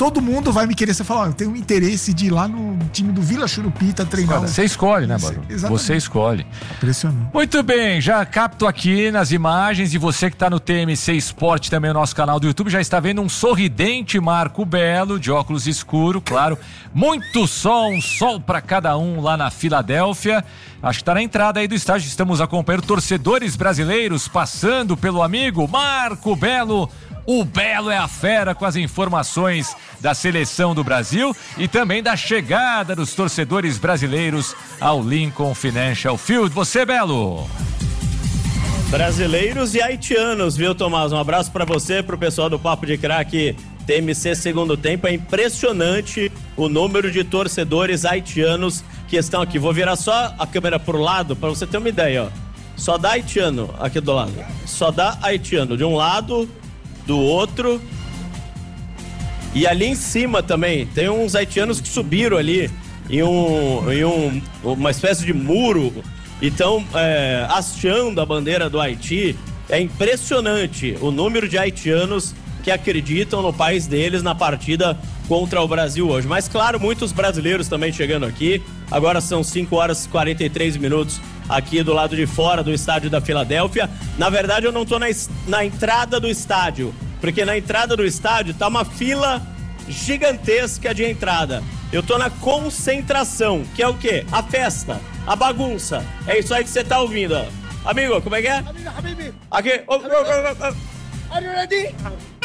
todo mundo vai me querer. Você fala, eu tenho um interesse de ir lá no time do Vila Churupita treinar. Você escolhe, né, Baru? Você escolhe. Impressionante. Muito bem, já capto aqui nas imagens, e você que está no TMC Esporte, também no nosso canal do YouTube, já está vendo um sorridente Marco Belo, de óculos escuro, claro. Muito sol, um sol para cada um lá na Filadélfia. Acho que está na entrada aí do estádio. Estamos acompanhando torcedores brasileiros passando pelo amigo Marco Belo. O Belo é a fera, com as informações da seleção do Brasil e também da chegada dos torcedores brasileiros ao Lincoln Financial Field. Você, Belo? Brasileiros e haitianos, viu, Tomás? Um abraço para você, pro pessoal do Papo de Craque TMC Segundo Tempo. É impressionante o número de torcedores haitianos que estão aqui. Vou virar só a câmera pro lado para você ter uma ideia, ó. Só dá haitiano aqui do lado. Só dá haitiano de um lado, do outro. E ali em cima também tem uns haitianos que subiram ali em uma espécie de muro e estão hasteando a bandeira do Haiti. É impressionante o número de haitianos que acreditam no país deles na partida contra o Brasil hoje. Mas claro, muitos brasileiros também chegando aqui. Agora são 5 horas e 43 minutos aqui do lado de fora do estádio da Filadélfia. Na verdade, eu não tô na entrada do estádio, porque na entrada do estádio tá uma fila gigantesca de entrada. Eu tô na concentração, que é o quê? A festa, a bagunça. É isso aí que você tá ouvindo, ó. Amigo, como é que é? Aqui. Are you ready?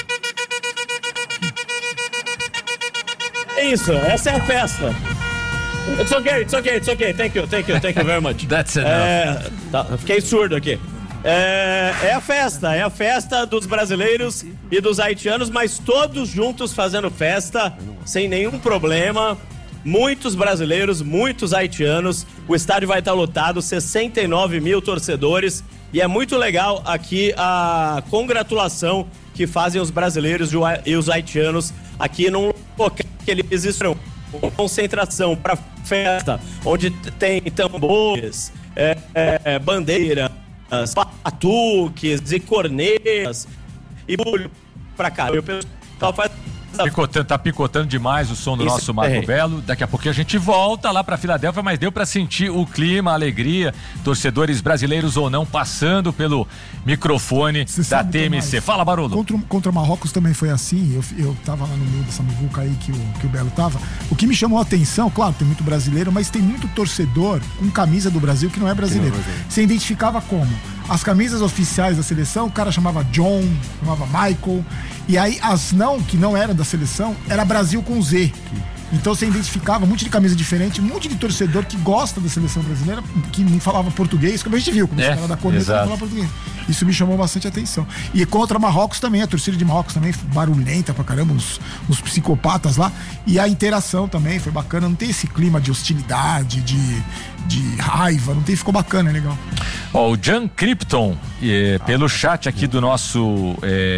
É isso, essa é a festa. It's okay. Thank you very much. That's enough. Tá, fiquei surdo aqui. É a festa dos brasileiros e dos haitianos, mas todos juntos fazendo festa, sem nenhum problema. Muitos brasileiros, muitos haitianos. O estádio vai estar lotado, 69 mil torcedores. E é muito legal aqui a congratulação que fazem os brasileiros e os haitianos aqui num local que eles estão. Concentração para festa, onde tem tambores, bandeiras, batuques e cornetas e bulho pra cá. O pessoal faz... Tá picotando demais o som do nosso Marco Belo. Daqui a pouquinho a gente volta lá pra Filadélfia, mas deu pra sentir o clima, a alegria, torcedores brasileiros ou não, passando pelo microfone da TMC. Fala, Barolo. Contra Marrocos também foi assim. Eu tava lá no meio dessa muvuca aí que o Belo tava. O que me chamou a atenção, claro, tem muito brasileiro, mas tem muito torcedor com camisa do Brasil que não é brasileiro. Você identificava como? As camisas oficiais da seleção, o cara chamava John, chamava Michael. E aí as que não eram da seleção, era Brasil com Z. Então você identificava um monte de camisa diferente, um monte de torcedor que gosta da seleção brasileira, que não falava português, como a gente viu, como os caras da corneta não falavam português. Isso me chamou bastante atenção. E contra Marrocos também, a torcida de Marrocos também barulhenta pra caramba, uns psicopatas lá. E a interação também foi bacana, não tem esse clima de hostilidade, de raiva, não tem, ficou bacana, é legal. Ó, o Jan Krypton, pelo chat aqui do nosso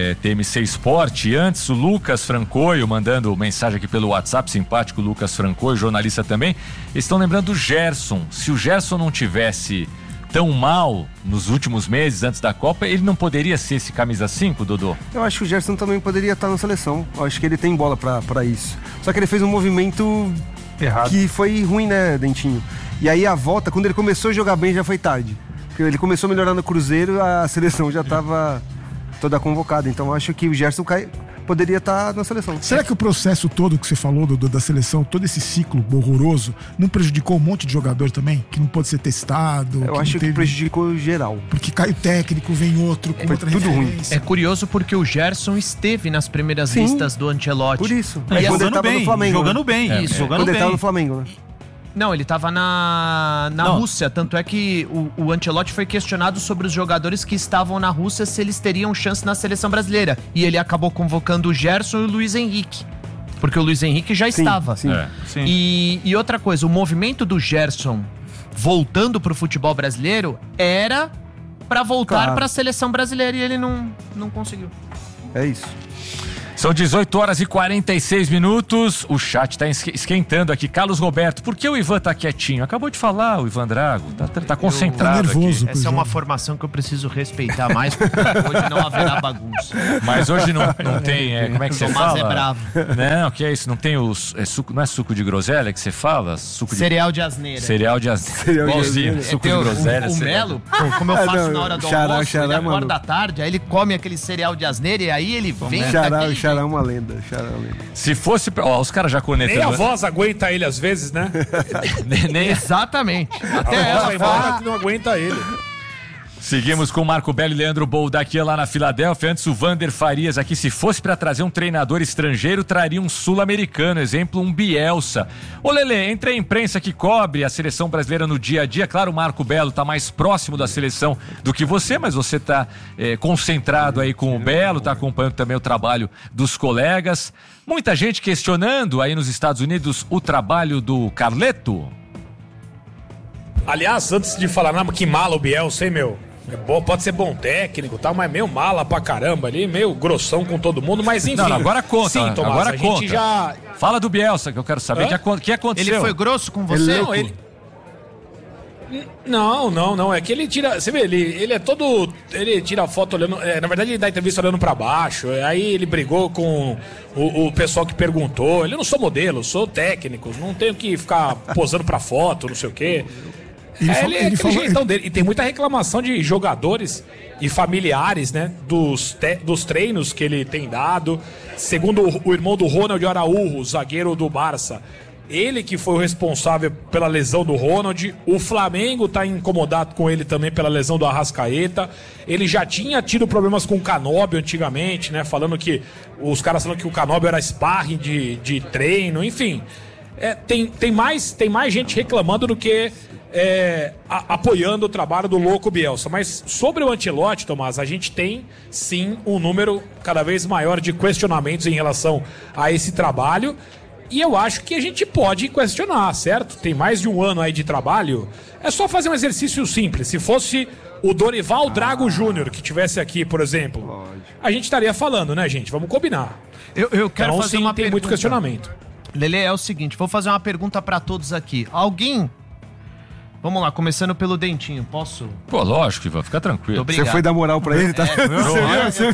TMC Esporte, e antes o Lucas Francoio mandando mensagem aqui pelo WhatsApp, simpático Lucas Francoio, jornalista também, eles estão lembrando do Gerson. Se o Gerson não tivesse tão mal nos últimos meses antes da Copa, ele não poderia ser esse camisa 5, Dodô? Eu acho que o Gerson também poderia estar na seleção. Eu acho que ele tem bola pra isso. Só que ele fez um movimento errado, que foi ruim, né, Dentinho? E aí a volta, quando ele começou a jogar bem, já foi tarde. Porque ele começou a melhorar no Cruzeiro, a seleção já estava toda convocada. Então eu acho que o Gerson poderia estar na seleção. Será que o processo todo que você falou da seleção, todo esse ciclo horroroso, não prejudicou um monte de jogador também? Que não pôde ser testado? Eu acho que prejudicou geral. Porque cai o técnico, vem outro com outra tudo referência. Ruim. É curioso porque o Gerson esteve nas primeiras listas do Ancelotti. Por isso. E quando ele tava no Flamengo. Jogando bem. Isso. Quando ele tava no Flamengo, né? Não, ele tava na Rússia, tanto é que o Ancelotti foi questionado sobre os jogadores que estavam na Rússia, se eles teriam chance na seleção brasileira. E ele acabou convocando o Gerson e o Luiz Henrique, porque o Luiz Henrique já estava. Sim. E outra coisa, o movimento do Gerson voltando pro futebol brasileiro era pra voltar pra seleção brasileira e ele não conseguiu. É isso. São 18 horas e 46 minutos. O chat tá esquentando aqui. Carlos Roberto, por que o Ivan tá quietinho? Acabou de falar, o Ivan Drago. Tá concentrado. Tá nervoso. Essa é uma formação que eu preciso respeitar mais, porque hoje não haverá bagunça. Mas hoje não tem. Como é que você fala? É bravo. Não, que é isso? Não tem suco, não é suco de groselha que você fala? Cereal de asneira. Cereal de asneira. Igualzinho. Suco de groselha. O Melo, como eu faço na hora do almoço, ele acorda à tarde, aí ele come aquele cereal de asneira e aí ele vem Xará é uma lenda. Se fosse... Ó, os caras já conectam. Nem a voz aguenta ele às vezes, né? Exatamente. Até ela fala que não aguenta ele. Seguimos com o Marco Belo e Leandro Boldaquia lá na Filadélfia. Antes o Vander Farias aqui, se fosse para trazer um treinador estrangeiro, traria um sul-americano, exemplo, um Bielsa. Ô Lelê, entre a imprensa que cobre a seleção brasileira no dia a dia, claro, o Marco Belo tá mais próximo da seleção do que você, mas você tá concentrado aí com o Belo, tá acompanhando também o trabalho dos colegas. Muita gente questionando aí nos Estados Unidos o trabalho do Carleto. Aliás, antes de falar nada, que mala o Bielsa, hein, meu? É bom, pode ser bom técnico e tal, mas meio mala pra caramba ali, meio grossão com todo mundo, mas enfim. Não, agora conta. Sim, Tomás, agora a conta. gente já... Fala do Bielsa, que eu quero saber. O que aconteceu? Ele foi grosso com você? Não, é que ele tira... Você vê, ele é todo... Ele tira foto olhando... na verdade, ele dá entrevista olhando pra baixo. Aí ele brigou com o pessoal que perguntou. Eu não sou modelo, sou técnico. Não tenho que ficar posando pra foto, não sei o quê. Ele falou jeitão dele. E tem muita reclamação de jogadores e familiares, né? Dos treinos que ele tem dado. Segundo o irmão do Ronald Araújo, zagueiro do Barça, ele que foi o responsável pela lesão do Ronald. O Flamengo tá incomodado com ele também pela lesão do Arrascaeta. Ele já tinha tido problemas com o Canóbio antigamente, né? Falando que os caras falando que o Canóbio era sparring de treino, enfim. Tem mais gente reclamando do que apoiando o trabalho do louco Bielsa. Mas sobre o Ancelotti, Tomás, a gente tem sim um número cada vez maior de questionamentos em relação a esse trabalho. E eu acho que a gente pode questionar, certo? Tem mais de um ano aí de trabalho. É só fazer um exercício simples. Se fosse o Dorival Drago Júnior que tivesse aqui, por exemplo, a gente estaria falando, né, gente? Vamos combinar. Eu quero então, fazer sim, uma tem pergunta. muito questionamento. Lelê, é o seguinte, vou fazer uma pergunta pra todos aqui. Alguém... Vamos lá, começando pelo Dentinho, posso? Pô, lógico, Ivan, fica tranquilo. Você foi dar moral pra ele, tá? Você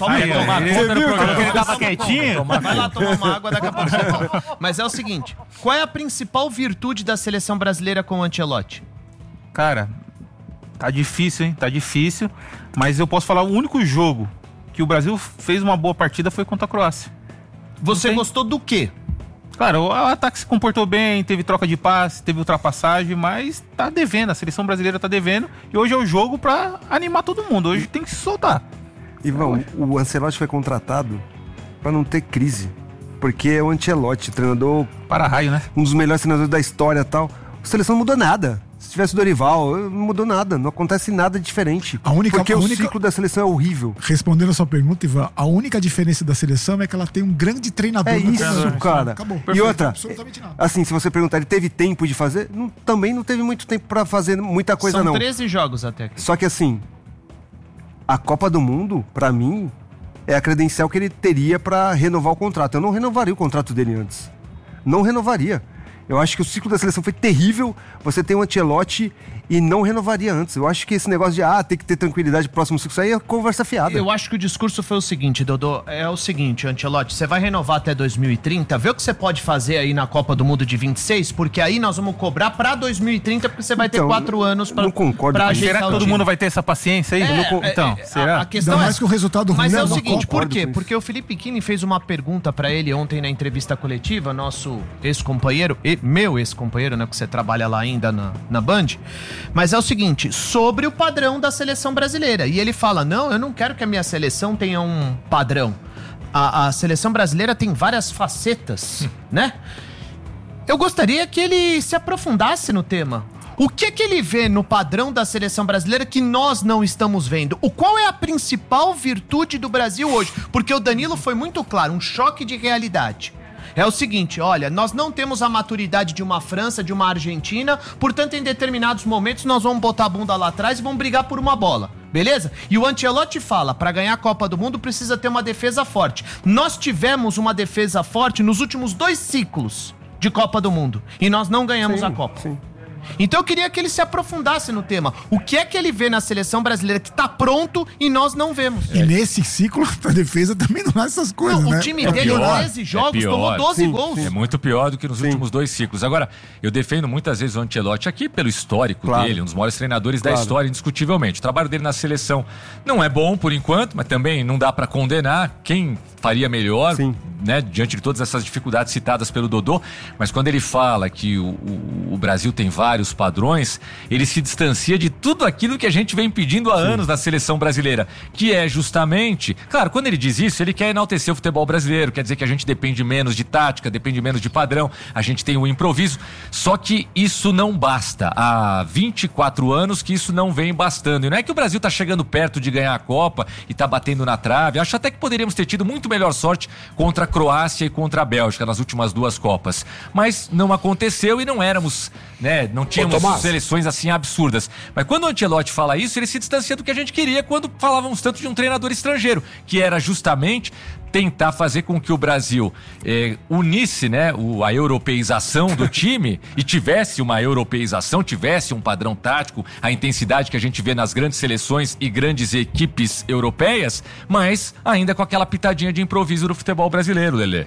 que ele tava quietinho? Vai lá tomar uma água, daqui a pouco você fala. Mas é o seguinte, qual é a principal virtude da seleção brasileira com o Ancelotti? Cara, tá difícil, hein? Tá difícil, mas eu posso falar, o único jogo que o Brasil fez uma boa partida foi contra a Croácia. Você gostou do quê? Claro, o ataque se comportou bem, teve troca de passe, teve ultrapassagem, mas tá devendo, a seleção brasileira tá devendo. E hoje é o jogo pra animar todo mundo, hoje tem que se soltar. Ivan, o Ancelotti foi contratado pra não ter crise. Porque é o Ancelotti, treinador... Para-raio, né? Um dos melhores treinadores da história e tal. A seleção não mudou nada. Se tivesse o Dorival, não mudou nada. Não acontece nada diferente. Porque o ciclo da seleção é horrível. Respondendo a sua pergunta, Ivan, a única diferença da seleção é que ela tem um grande treinador. É isso, cara. Acabou. E outra, absolutamente nada. Assim, se você perguntar, ele teve tempo de fazer? Também não teve muito tempo pra fazer muita coisa, não. São 13 jogos até aqui. Só que assim, a Copa do Mundo, pra mim, é a credencial que ele teria pra renovar o contrato. Eu não renovaria o contrato dele antes. Não renovaria. Eu acho que o ciclo da seleção foi terrível. Você tem o Ancelotti e não renovaria antes. Eu acho que esse negócio de tem que ter tranquilidade pro próximo ciclo, isso aí é conversa fiada. Eu acho que o discurso foi o seguinte, Dodô. É o seguinte, Ancelotti, você vai renovar até 2030, vê o que você pode fazer aí na Copa do Mundo de 26, porque aí nós vamos cobrar pra 2030, porque você vai ter 4 anos pra... Não concordo. Será que todo mundo vai ter essa paciência aí? Será? A questão Ainda mais que o resultado ruim. Mas é o não seguinte, por concordo quê? com isso. Porque o Felipe Kini fez uma pergunta pra ele ontem na entrevista coletiva, nosso ex-companheiro, meu ex-companheiro, né, porque você trabalha lá ainda na Band, mas é o seguinte, sobre o padrão da seleção brasileira, e ele fala, não, eu não quero que a minha seleção tenha um padrão, a seleção brasileira tem várias facetas, né? Eu gostaria que ele se aprofundasse no tema. O que ele vê no padrão da seleção brasileira que nós não estamos vendo? Qual é a principal virtude do Brasil hoje? Porque o Danilo foi muito claro, um choque de realidade. É o seguinte, olha, nós não temos a maturidade de uma França, de uma Argentina, portanto, em determinados momentos, nós vamos botar a bunda lá atrás e vamos brigar por uma bola. Beleza? E o Ancelotti fala, pra ganhar a Copa do Mundo precisa ter uma defesa forte. Nós tivemos uma defesa forte nos últimos 2 ciclos de Copa do Mundo. E nós não ganhamos a Copa. Sim. Então eu queria que ele se aprofundasse no tema. O que é que ele vê na seleção brasileira que tá pronto e nós não vemos? E nesse ciclo, a defesa também não é essas coisas, né? O time dele, 13 jogos, tomou 12 gols. É muito pior do que nos últimos 2 ciclos. Agora, eu defendo muitas vezes o Ancelotti aqui pelo histórico dele, um dos maiores treinadores da história, indiscutivelmente. O trabalho dele na seleção não é bom por enquanto, mas também não dá pra condenar. Quem faria melhor, né, diante de todas essas dificuldades citadas pelo Dodô, mas quando ele fala que o Brasil tem vários padrões, ele se distancia de tudo aquilo que a gente vem pedindo há anos na seleção brasileira, que é justamente, claro, quando ele diz isso, ele quer enaltecer o futebol brasileiro, quer dizer que a gente depende menos de tática, depende menos de padrão, a gente tem o improviso, só que isso não basta. Há 24 anos que isso não vem bastando, e não é que o Brasil tá chegando perto de ganhar a Copa e tá batendo na trave, acho até que poderíamos ter tido muito melhor sorte contra a Croácia e contra a Bélgica nas últimas 2 Copas, mas não aconteceu e não éramos, né, não tínhamos seleções assim absurdas. Mas quando o Ancelotti fala isso, ele se distancia do que a gente queria quando falávamos tanto de um treinador estrangeiro, que era justamente tentar fazer com que o Brasil unisse, né, a europeização do time e tivesse uma europeização, tivesse um padrão tático, a intensidade que a gente vê nas grandes seleções e grandes equipes europeias, mas ainda com aquela pitadinha de improviso do futebol brasileiro, Lelê.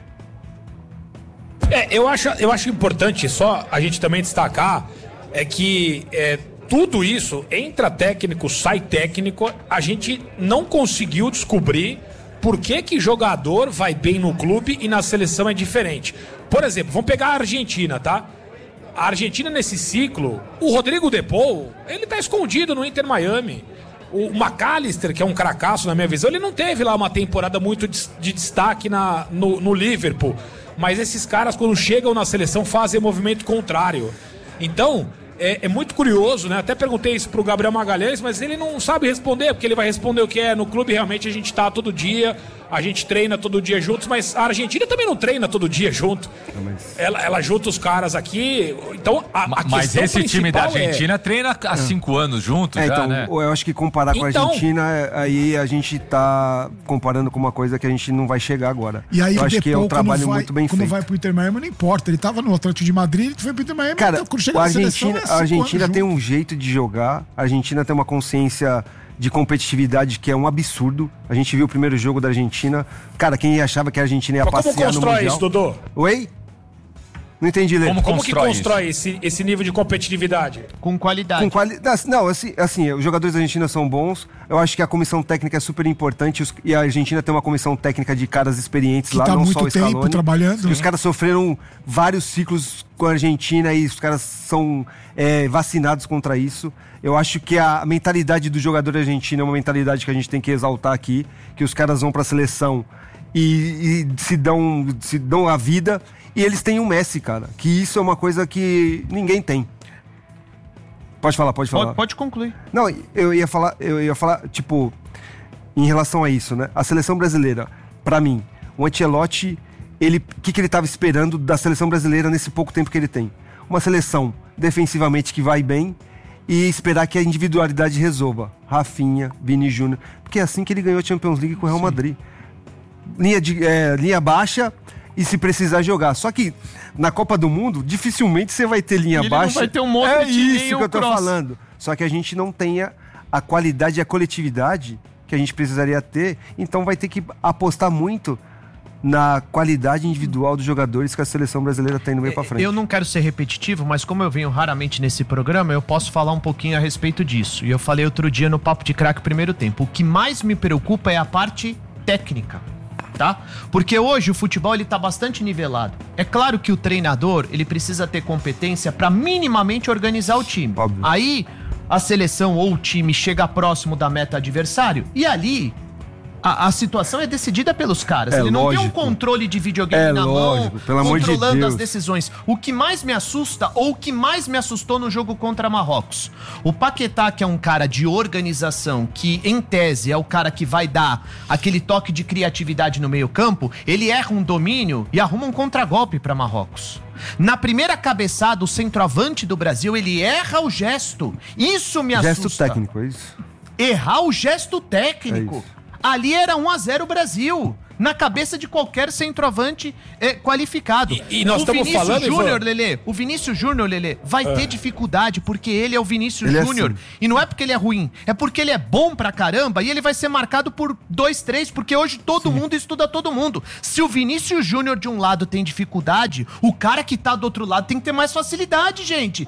Eu acho importante só a gente também destacar que tudo isso, entra técnico, sai técnico, a gente não conseguiu descobrir por que jogador vai bem no clube e na seleção é diferente. Por exemplo, vamos pegar a Argentina, tá? A Argentina nesse ciclo, o Rodrigo De Paul, ele tá escondido no Inter Miami. O McAllister, que é um cracaço na minha visão, ele não teve lá uma temporada muito de destaque no Liverpool. Mas esses caras, quando chegam na seleção, fazem movimento contrário. Então, é muito curioso, né? Até perguntei isso pro Gabriel Magalhães, mas ele não sabe responder, porque ele vai responder o que é. No clube, realmente, a gente tá todo dia, a gente treina todo dia juntos, mas a Argentina também não treina todo dia junto. Ela junta os caras aqui, então mas esse time da Argentina treina há 5 anos juntos já, então, né? Eu acho que comparar com a Argentina, aí a gente tá comparando com uma coisa que a gente não vai chegar agora. E aí, eu acho que é um trabalho muito bem feito. Quando vai pro Inter Miami, não importa, ele tava no Atlético de Madrid, ele foi pro Inter Miami, cara, então, quando chega na seleção, a Argentina tem um jeito de jogar, a Argentina tem uma consciência de competitividade que é um absurdo. A gente viu o primeiro jogo da Argentina. Cara, quem achava que a Argentina ia passear no Mundial... Como constrói isso, Dodô? Oi? Não entendi, Lê. Como que constrói esse nível de competitividade? Com qualidade. Não, assim, os jogadores da Argentina são bons. Eu acho que a comissão técnica é super importante. E a Argentina tem uma comissão técnica de caras experientes que lá, não só o Scaloni. Tempo trabalhando. E os caras sofreram vários ciclos com a Argentina e os caras são vacinados contra isso. Eu acho que a mentalidade do jogador argentino é uma mentalidade que a gente tem que exaltar aqui, que os caras vão pra seleção e se dão a vida, e eles têm um Messi, cara, que isso é uma coisa que ninguém tem. Pode falar. Pode concluir. Não, eu ia falar, tipo, em relação a isso, né? A seleção brasileira, pra mim, o Ancelotti, o que ele tava esperando da seleção brasileira nesse pouco tempo que ele tem? Uma seleção defensivamente que vai bem, e esperar que a individualidade resolva. Rafinha, Vini Júnior. Porque é assim que ele ganhou a Champions League com o Real Madrid. Linha baixa e se precisar jogar. Só que na Copa do Mundo, dificilmente você vai ter linha baixa. Não vai ter um monte de isso que eu tô falando. Só que a gente não tem a qualidade e a coletividade que a gente precisaria ter. Então vai ter que apostar muito na qualidade individual dos jogadores que a seleção brasileira tem no meio pra frente. Eu não quero ser repetitivo, mas como eu venho raramente nesse programa, eu posso falar um pouquinho a respeito disso. E eu falei outro dia no Papo de Craque primeiro tempo. O que mais me preocupa é a parte técnica, tá? Porque hoje o futebol ele tá bastante nivelado. É claro que o treinador, ele precisa ter competência para minimamente organizar o time. Óbvio. Aí a seleção ou o time chega próximo da meta adversário e ali a situação é decidida pelos caras. Ele não tem um controle de videogame na mão, controlando as decisões. O que mais me assusta, ou o que mais me assustou no jogo contra Marrocos, o Paquetá, que é um cara de organização, que em tese é o cara que vai dar aquele toque de criatividade no meio campo, ele erra um domínio e arruma um contragolpe para Marrocos. Na primeira cabeçada, o centroavante do Brasil, ele erra o gesto. Isso me assusta. Gesto técnico, é isso? errar o gesto técnico. Ali era 1-0 Brasil. Na cabeça de qualquer centroavante qualificado. E nós estamos falando... O Vinícius Júnior, Lelê, vai ter dificuldade porque ele é o Vinícius Júnior. Assim. E não é porque ele é ruim, é porque ele é bom pra caramba e ele vai ser marcado por 2, 3, porque hoje todo mundo estuda todo mundo. Se o Vinícius Júnior de um lado tem dificuldade, o cara que tá do outro lado tem que ter mais facilidade, gente.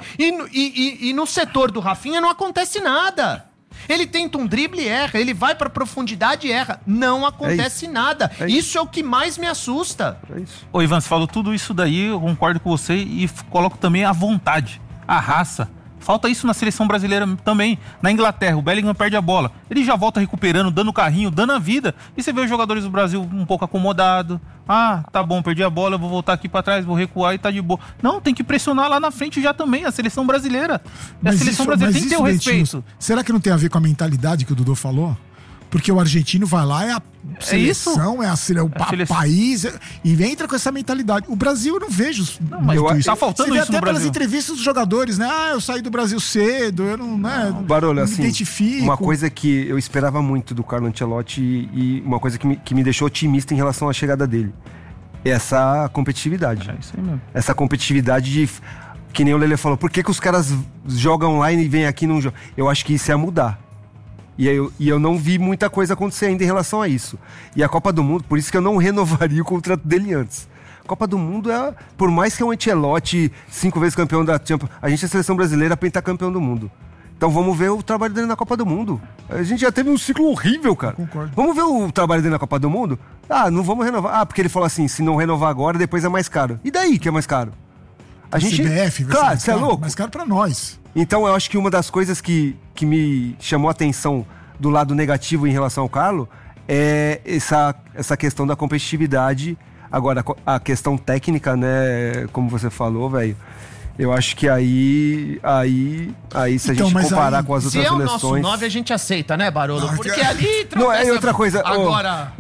E no setor do Rafinha não acontece nada. Ele tenta um drible e erra, ele vai pra profundidade e erra. Não acontece nada. Isso é o que mais me assusta. Ô, Ivan, você falou tudo isso daí, eu concordo com você e coloco também a vontade, a raça. Falta isso na seleção brasileira também. Na Inglaterra, o Bellingham perde a bola. Ele já volta recuperando, dando carrinho, dando a vida. E você vê os jogadores do Brasil um pouco acomodados. Ah, tá bom, perdi a bola, eu vou voltar aqui pra trás, vou recuar e tá de boa. Não, tem que pressionar lá na frente já também, a seleção brasileira. A seleção brasileira tem que ter o respeito. Será que não tem a ver com a mentalidade que o Dudu falou? Porque o argentino vai lá, é a seleção, o país, e entra com essa mentalidade. O Brasil eu não vejo isso. Tá faltando isso no Brasil. Até pelas entrevistas dos jogadores, né? Ah, eu saí do Brasil cedo, eu não Barolo, não assim, me identifico. Uma coisa que eu esperava muito do Carlo Ancelotti e uma coisa que me deixou otimista em relação à chegada dele. Essa competitividade. É isso aí mesmo. Essa competitividade de... Que nem o Lelê falou, por que os caras jogam online e vêm aqui e não jogam? Eu acho que isso ia mudar. E eu não vi muita coisa acontecer ainda em relação a isso. E a Copa do Mundo, por isso que eu não renovaria o contrato dele antes. Copa do Mundo por mais que é um Ancelotti 5 vezes campeão da Champions, a gente é a seleção brasileira pentacampeão do mundo. Então vamos ver o trabalho dele na Copa do Mundo. A gente já teve um ciclo horrível, cara. Concordo. Vamos ver o trabalho dele na Copa do Mundo? Ah, não vamos renovar. Ah, porque ele falou assim, se não renovar agora, depois é mais caro. E daí que é mais caro? A gente... CBF, claro, você é louco? Mais caro pra nós. Então eu acho que uma das coisas que me chamou a atenção do lado negativo em relação ao Carlo é essa questão da competitividade. Agora, a questão técnica, né, como você falou, velho, eu acho que aí se a gente comparar com as outras seleções... Se é o nosso 9, a gente aceita, né, Barolo? Porque ali... Não, é outra coisa. Agora...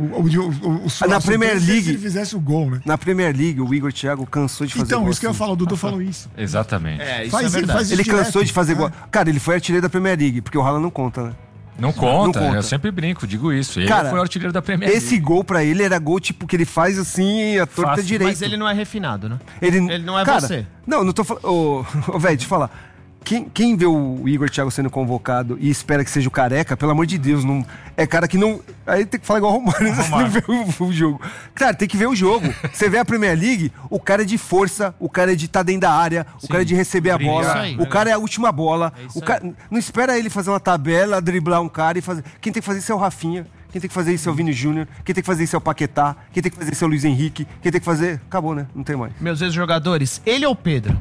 Na Premier League... Se ele fizesse o gol, né? Na Premier League, o Igor Thiago cansou de fazer gol. Então, isso que eu ia falar, o Dudu falou isso. Exatamente. Isso é verdade. Ele cansou de fazer gol. Cara, ele foi artilheiro da Premier League, porque o Haaland não conta, né? Não conta, eu sempre brinco, digo isso. Ele foi o artilheiro da Premier League. Esse gol pra ele era gol tipo que ele faz assim, a torta direita. Mas ele não é refinado, né? Ele não é você. Não tô falando... Ô, velho, deixa eu falar. Quem vê o Igor Thiago sendo convocado e espera que seja o Careca, pelo amor de Deus, não é cara que não... Aí tem que falar igual o Romário, você não vê o jogo. Cara, tem que ver o jogo. Você vê a Premier League, o cara é de força, o cara é de estar dentro da área, o cara é de receber a bola, o cara é a última bola. Não espera ele fazer uma tabela, driblar um cara e fazer... Quem tem que fazer isso é o Rafinha. Quem tem que fazer isso é o Vini Júnior. Quem tem que fazer isso é o Paquetá. Quem tem que fazer isso é o Luiz Henrique. Quem tem que fazer... Acabou, né? Não tem mais. Meus ex-jogadores, ele ou o Pedro?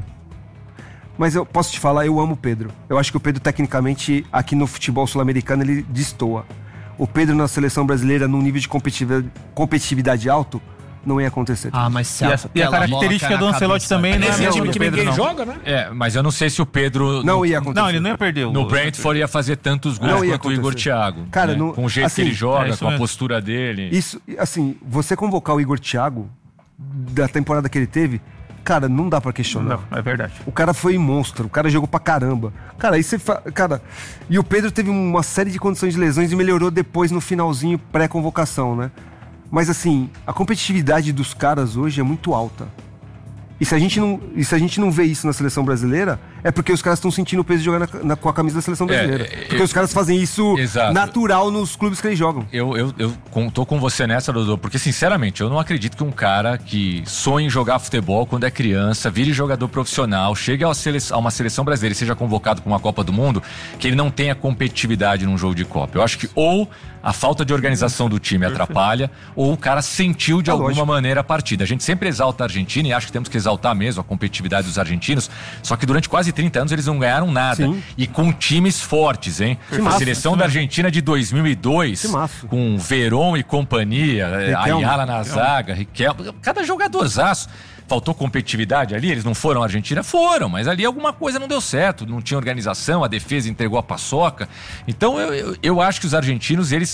Mas eu posso te falar, eu amo o Pedro. Eu acho que o Pedro, tecnicamente, aqui no futebol sul-americano, ele destoa. O Pedro na seleção brasileira, num nível de competitividade alto, não ia acontecer. Ah, mas e a característica do Ancelotti também não é esse time do que Pedro, ninguém não. joga, né? Mas eu não sei se o Pedro... Não ia acontecer. Não, ele não ia perder. No Brentford ia fazer tantos gols quanto o Igor Thiago. Cara, né? Com o jeito que ele joga, com a mesmo. postura dele. Isso, assim, você convocar o Igor Thiago, da temporada que ele teve... Cara, não dá pra questionar. Não, é verdade. O cara foi monstro, o cara jogou pra caramba. Cara, aí você cara, e o Pedro teve uma série de condições de lesões e melhorou depois no finalzinho pré-convocação, né? Mas assim, a competitividade dos caras hoje é muito alta. E se a gente não vê isso na seleção brasileira, é porque os caras estão sentindo o peso de jogar com a camisa da seleção brasileira. Porque os caras fazem isso natural nos clubes que eles jogam. Eu tô com você nessa, Dodô, porque sinceramente, eu não acredito que um cara que sonha em jogar futebol quando é criança, vire jogador profissional, chegue a uma seleção brasileira e seja convocado para uma Copa do Mundo, que ele não tenha competitividade num jogo de Copa. Eu acho que ou a falta de organização do time atrapalha, ou o cara sentiu de alguma maneira a partida. A gente sempre exalta a Argentina e acho que temos que exaltar mesmo a competitividade dos argentinos, só que durante quase 30 anos eles não ganharam nada. Sim. E com times fortes, hein? A seleção da Argentina de 2002, com Verón e companhia, Ayala na zaga, Riquelme, cada jogadorzaço. Faltou competitividade ali? Eles não foram à Argentina? Foram, mas ali alguma coisa não deu certo, não tinha organização, a defesa entregou a paçoca. Então eu acho que os argentinos, eles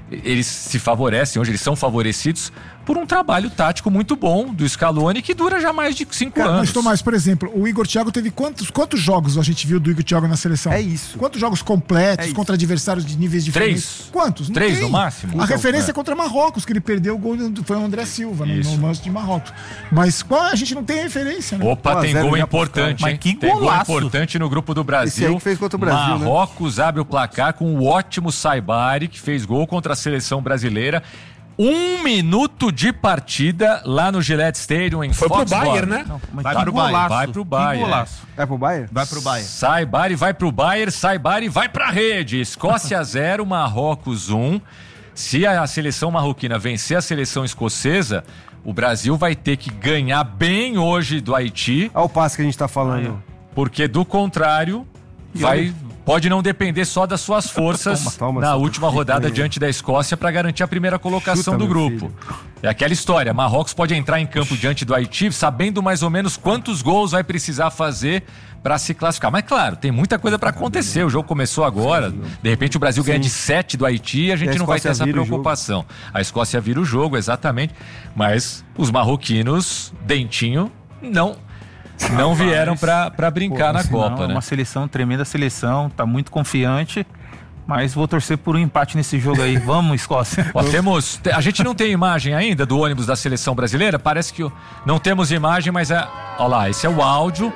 eles se favorecem, hoje eles são favorecidos por um trabalho tático muito bom do Scaloni, que dura já mais de 5 anos. Mas, Tomás, por exemplo, o Igor Thiago teve quantos jogos a gente viu do Igor Thiago na seleção? É isso. Quantos jogos completos contra adversários de níveis diferentes? 3. Quantos? Não 3 tem. no máximo? A referência é contra Marrocos, que ele perdeu o gol, foi o André Silva, no lance de Marrocos. Mas a gente não tem referência, né? Opa, tem gol importante, hein? Mas que tem gol golaço. importante no grupo do Brasil. Esse aí que fez contra o Brasil, Marrocos abre o placar com o ótimo Saibari, que fez gol contra a seleção brasileira. 1 minuto de partida lá no Gillette Stadium em Foxborough. Foi pro Bayern, né? Vai pro Bayern. Vai pro Bayern. Vai pro Bayern? Vai pro Bayern. Saibari vai pro Bayern, Saibari vai pra rede. Escócia 0, Marrocos 1. Se a seleção marroquina vencer a seleção escocesa, o Brasil vai ter que ganhar bem hoje do Haiti. Olha o passe que a gente tá falando. Porque do contrário, pode não depender só das suas forças na última rodada diante da Escócia para garantir a primeira colocação do grupo. É aquela história, Marrocos pode entrar em campo diante do Haiti sabendo mais ou menos quantos gols vai precisar fazer para se classificar. Mas claro, tem muita coisa para acontecer, o jogo começou agora, de repente o Brasil ganha de 7 do Haiti e a gente não vai ter essa preocupação. A Escócia vira o jogo, exatamente, mas os marroquinos, dentinho, não vieram pra brincar na Copa, né? Uma seleção, tremenda seleção, tá muito confiante, mas vou torcer por um empate nesse jogo aí. Vamos, Escócia. Ó, a gente não tem imagem ainda do ônibus da seleção brasileira, parece que não temos imagem, mas olha lá, esse é o áudio.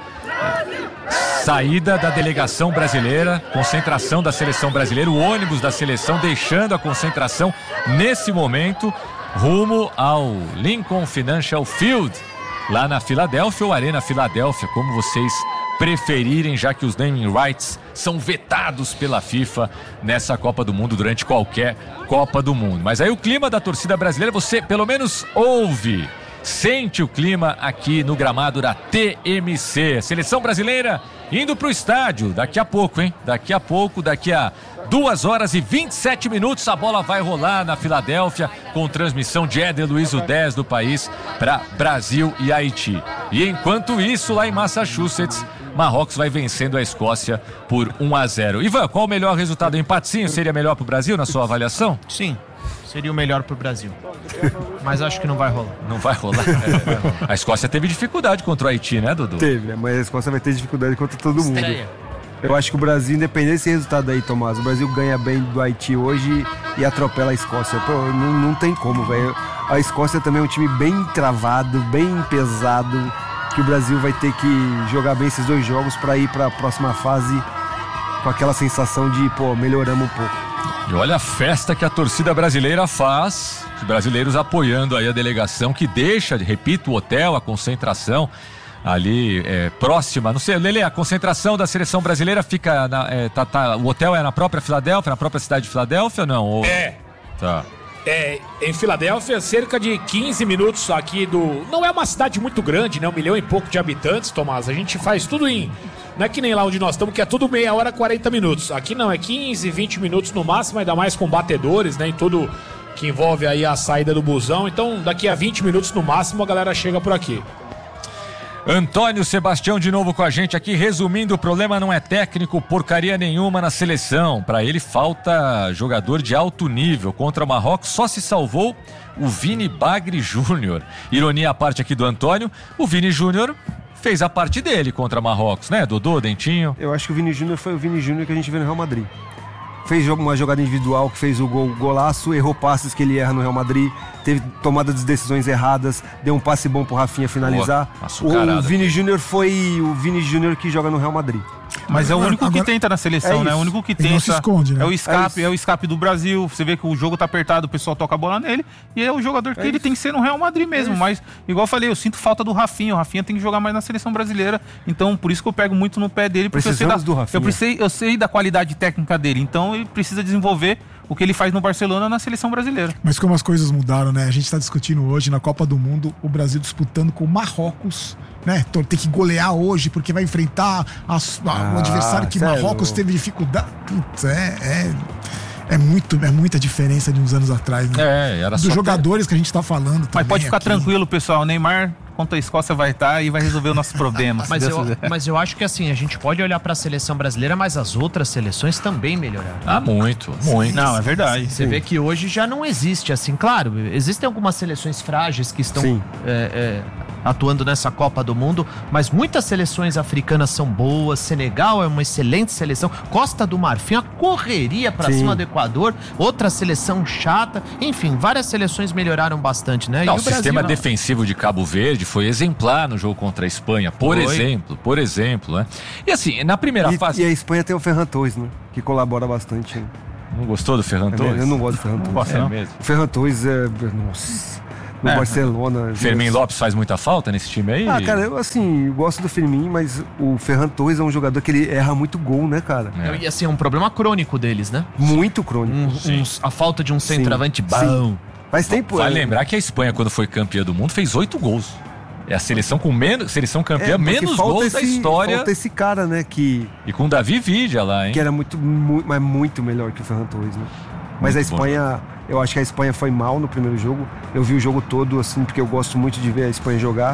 Saída da delegação brasileira, concentração da seleção brasileira, o ônibus da seleção deixando a concentração nesse momento, rumo ao Lincoln Financial Field, lá na Filadélfia ou Arena Filadélfia, como vocês preferirem, já que os naming rights são vetados pela FIFA nessa Copa do Mundo, durante qualquer Copa do Mundo. Mas aí o clima da torcida brasileira, você pelo menos ouve, sente o clima aqui no gramado da TMC. Seleção brasileira indo pro estádio, daqui a pouco, hein? Daqui a 2 horas e 27 minutos, a bola vai rolar na Filadélfia com transmissão de Éder Luiz, o 10 do país, para Brasil e Haiti. E enquanto isso, lá em Massachusetts, Marrocos vai vencendo a Escócia por 1-0. Ivan, qual o melhor resultado? Empatezinho seria melhor pro Brasil, na sua avaliação? Sim, seria o melhor pro Brasil. Mas acho que não vai rolar. Não vai rolar? A Escócia teve dificuldade contra o Haiti, né, Dudu? Teve, mas a Escócia vai ter dificuldade contra todo mundo. Eu acho que o Brasil, independente desse resultado aí, Tomás, o Brasil ganha bem do Haiti hoje e atropela a Escócia. Pô, não tem como, velho. A Escócia também é um time bem travado, bem pesado, que o Brasil vai ter que jogar bem esses 2 jogos para ir para a próxima fase com aquela sensação de, pô, melhoramos um pouco. E olha a festa que a torcida brasileira faz, os brasileiros apoiando aí a delegação que deixa, repito, o hotel, a concentração ali próxima, não sei, Lelê, a concentração da seleção brasileira fica, o hotel é na própria Filadélfia, na própria cidade de Filadélfia ou não? Tá. Em Filadélfia, cerca de 15 minutos aqui não é uma cidade muito grande, né? 1 milhão e pouco de habitantes, Tomás. A gente faz tudo não é que nem lá onde nós estamos, que é tudo meia hora, 40 minutos. Aqui não, é 15, 20 minutos no máximo, ainda mais com batedores, né? Em tudo que envolve aí a saída do busão. Então, daqui a 20 minutos no máximo, a galera chega por aqui. Antônio Sebastião de novo com a gente aqui, resumindo, o problema não é técnico, porcaria nenhuma na seleção. Para ele falta jogador de alto nível. Contra o Marrocos só se salvou o Vini Bagre Júnior. Ironia à parte aqui do Antônio, o Vini Júnior fez a parte dele contra Marrocos, né, Dodô, Dentinho? Eu acho que o Vini Júnior foi o Vini Júnior que a gente viu no Real Madrid. Fez uma jogada individual que fez o golaço, errou passes que ele erra no Real Madrid, teve tomada de decisões erradas, deu um passe bom pro Rafinha finalizar. O Vini Júnior foi o Vini Júnior que joga no Real Madrid. Mas é o único que tenta na seleção, né? É o único que tenta. Não se esconde, né? É o escape do Brasil. Você vê que o jogo tá apertado, o pessoal toca a bola nele. E é o jogador que ele tem que ser no Real Madrid mesmo. Mas, igual eu falei, eu sinto falta do Rafinha. O Rafinha tem que jogar mais na seleção brasileira. Então, por isso que eu pego muito no pé dele. Porque eu sei da qualidade técnica dele. Então, ele precisa desenvolver o que ele faz no Barcelona na seleção brasileira. Mas como as coisas mudaram, né? A gente tá discutindo hoje, na Copa do Mundo, o Brasil disputando com o Marrocos, né? Tem que golear hoje porque vai enfrentar o adversário que Marrocos teve dificuldade. Putz, é muita diferença de uns anos atrás, né? Era dos jogadores que a gente tá falando. Mas pode ficar tranquilo, pessoal. O Neymar contra a Escócia vai estar e vai resolver os nossos problemas. Mas eu acho que assim, a gente pode olhar para a seleção brasileira, mas as outras seleções também melhoraram. Muito. Não, é verdade. Você vê que hoje já não existe assim. Claro, existem algumas seleções frágeis que estão atuando nessa Copa do Mundo, mas muitas seleções africanas são boas. Senegal é uma excelente seleção. Costa do Marfim, a correria pra cima do Equador, outra seleção chata. Enfim, várias seleções melhoraram bastante, né? Não, o sistema defensivo de Cabo Verde foi exemplar no jogo contra a Espanha, por exemplo, né? E assim, na primeira fase... E a Espanha tem o Ferran Torres, né? Que colabora bastante. Não gostou do Ferran Torres? Eu não gosto do Ferran Torres. Não mesmo. O Ferran Torres Nossa... No Barcelona. Fermin Lopes faz muita falta nesse time aí? Cara, eu gosto do Firmino, mas o Ferran Torres é um jogador que ele erra muito gol, né, cara? E assim, é um problema crônico deles, né? Muito crônico. A falta de um centroavante bom. Faz tempo. Vai lembrar que a Espanha, quando foi campeã do mundo, fez 8 gols. É a seleção com seleção campeã, menos gols da história. Falta esse cara, né, que... E com o Davi Vidia lá, hein? Que era muito melhor que o Ferran Torres, né? Mas a Espanha... Eu acho que a Espanha foi mal no primeiro jogo. Eu vi o jogo todo, assim, porque eu gosto muito de ver a Espanha jogar.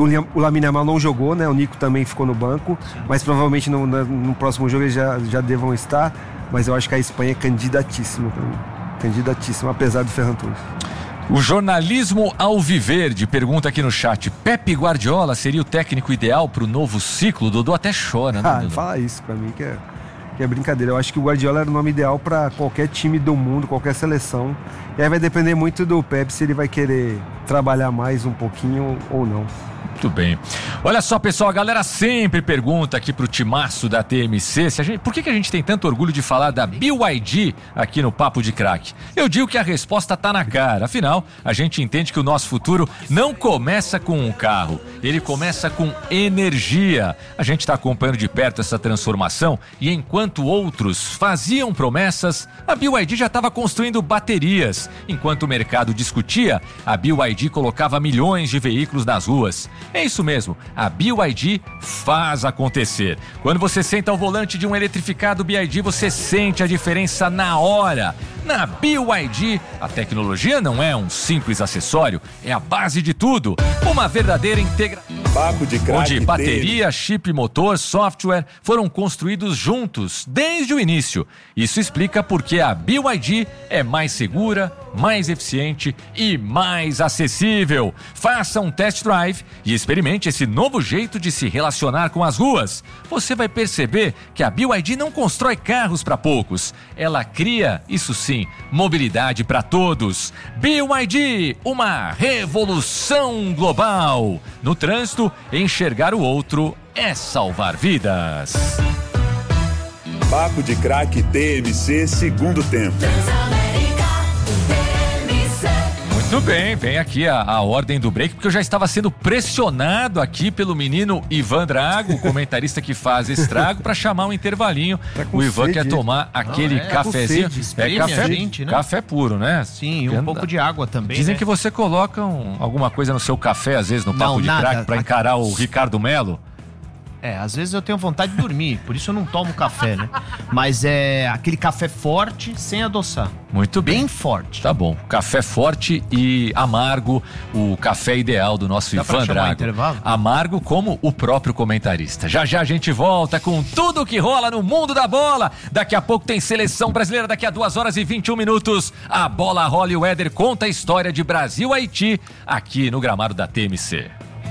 O Lamine Yamal não jogou, né? O Nico também ficou no banco. Mas provavelmente no próximo jogo eles já devam estar. Mas eu acho que a Espanha é candidatíssima pra mim. Candidatíssima, apesar do Ferran Torres. O jornalismo alviverde pergunta aqui no chat: Pepe Guardiola seria o técnico ideal pro novo ciclo? O Dodô até chora, né? Não fala isso pra mim, que é brincadeira. Eu acho que o Guardiola era o nome ideal para qualquer time do mundo, qualquer seleção. E aí vai depender muito do Pepe se ele vai querer trabalhar mais um pouquinho ou não. Muito bem. Olha só, pessoal, a galera sempre pergunta aqui pro timaço da TMC por que a gente tem tanto orgulho de falar da BYD aqui no Papo de Craque. Eu digo que a resposta tá na cara. Afinal, a gente entende que o nosso futuro não começa com um carro, ele começa com energia. A gente está acompanhando de perto essa transformação e enquanto outros faziam promessas, a BYD já estava construindo baterias. Enquanto o mercado discutia, a BYD colocava milhões de veículos nas ruas. É isso mesmo, a BYD faz acontecer. Quando você senta ao volante de um eletrificado BYD, você sente a diferença na hora. Na BYD, a tecnologia não é um simples acessório, é a base de tudo. Uma verdadeira integração. Papo de Craque, onde bateria, chip, motor, software foram construídos juntos desde o início. Isso explica porque a BYD é mais segura, mais eficiente e mais acessível. Faça um test drive e experimente esse novo jeito de se relacionar com as ruas. Você vai perceber que a BYD não constrói carros para poucos. Ela cria, isso sim, mobilidade para todos. BYD, uma revolução global. No trânsito, enxergar o outro é salvar vidas. Papo de Craque TMC, segundo tempo. Muito bem, vem aqui a ordem do break, porque eu já estava sendo pressionado aqui pelo menino Ivan Drago, o comentarista que faz estrago, para chamar um intervalinho. O Ivan quer tomar aquele cafezinho. Café puro, né? Sim, e um pouco de água também. Dizem que você coloca alguma coisa no seu café, às vezes, no Papo de Craque, para encarar o Ricardo Melo. Às vezes eu tenho vontade de dormir, por isso eu não tomo café, né? Mas é aquele café forte sem adoçar. Muito bem. Bem forte. Tá bom. Café forte e amargo, o café ideal do nosso Ivan Drago. Intervalo? Amargo como o próprio comentarista. Já já a gente volta com tudo que rola no mundo da bola. Daqui a pouco tem seleção brasileira, daqui a 2 horas e 21 minutos. A bola rola e o Éder conta a história de Brasil-Haiti aqui no gramado da TMC.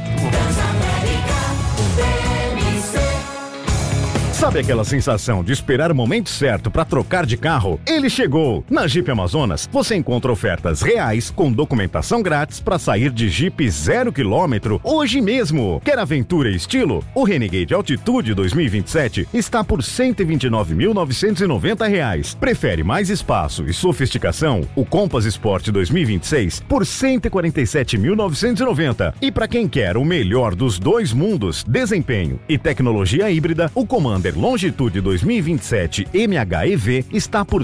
Sabe aquela sensação de esperar o momento certo para trocar de carro? Ele chegou! Na Jeep Amazonas, você encontra ofertas reais com documentação grátis para sair de Jeep 0 km hoje mesmo. Quer aventura e estilo? O Renegade Altitude 2027 está por R$ 129.990. Prefere mais espaço e sofisticação? O Compass Sport 2026 por R$ 147.990. E para quem quer o melhor dos dois mundos, desempenho e tecnologia híbrida, o Commander Longitude 2027 MHEV está por R$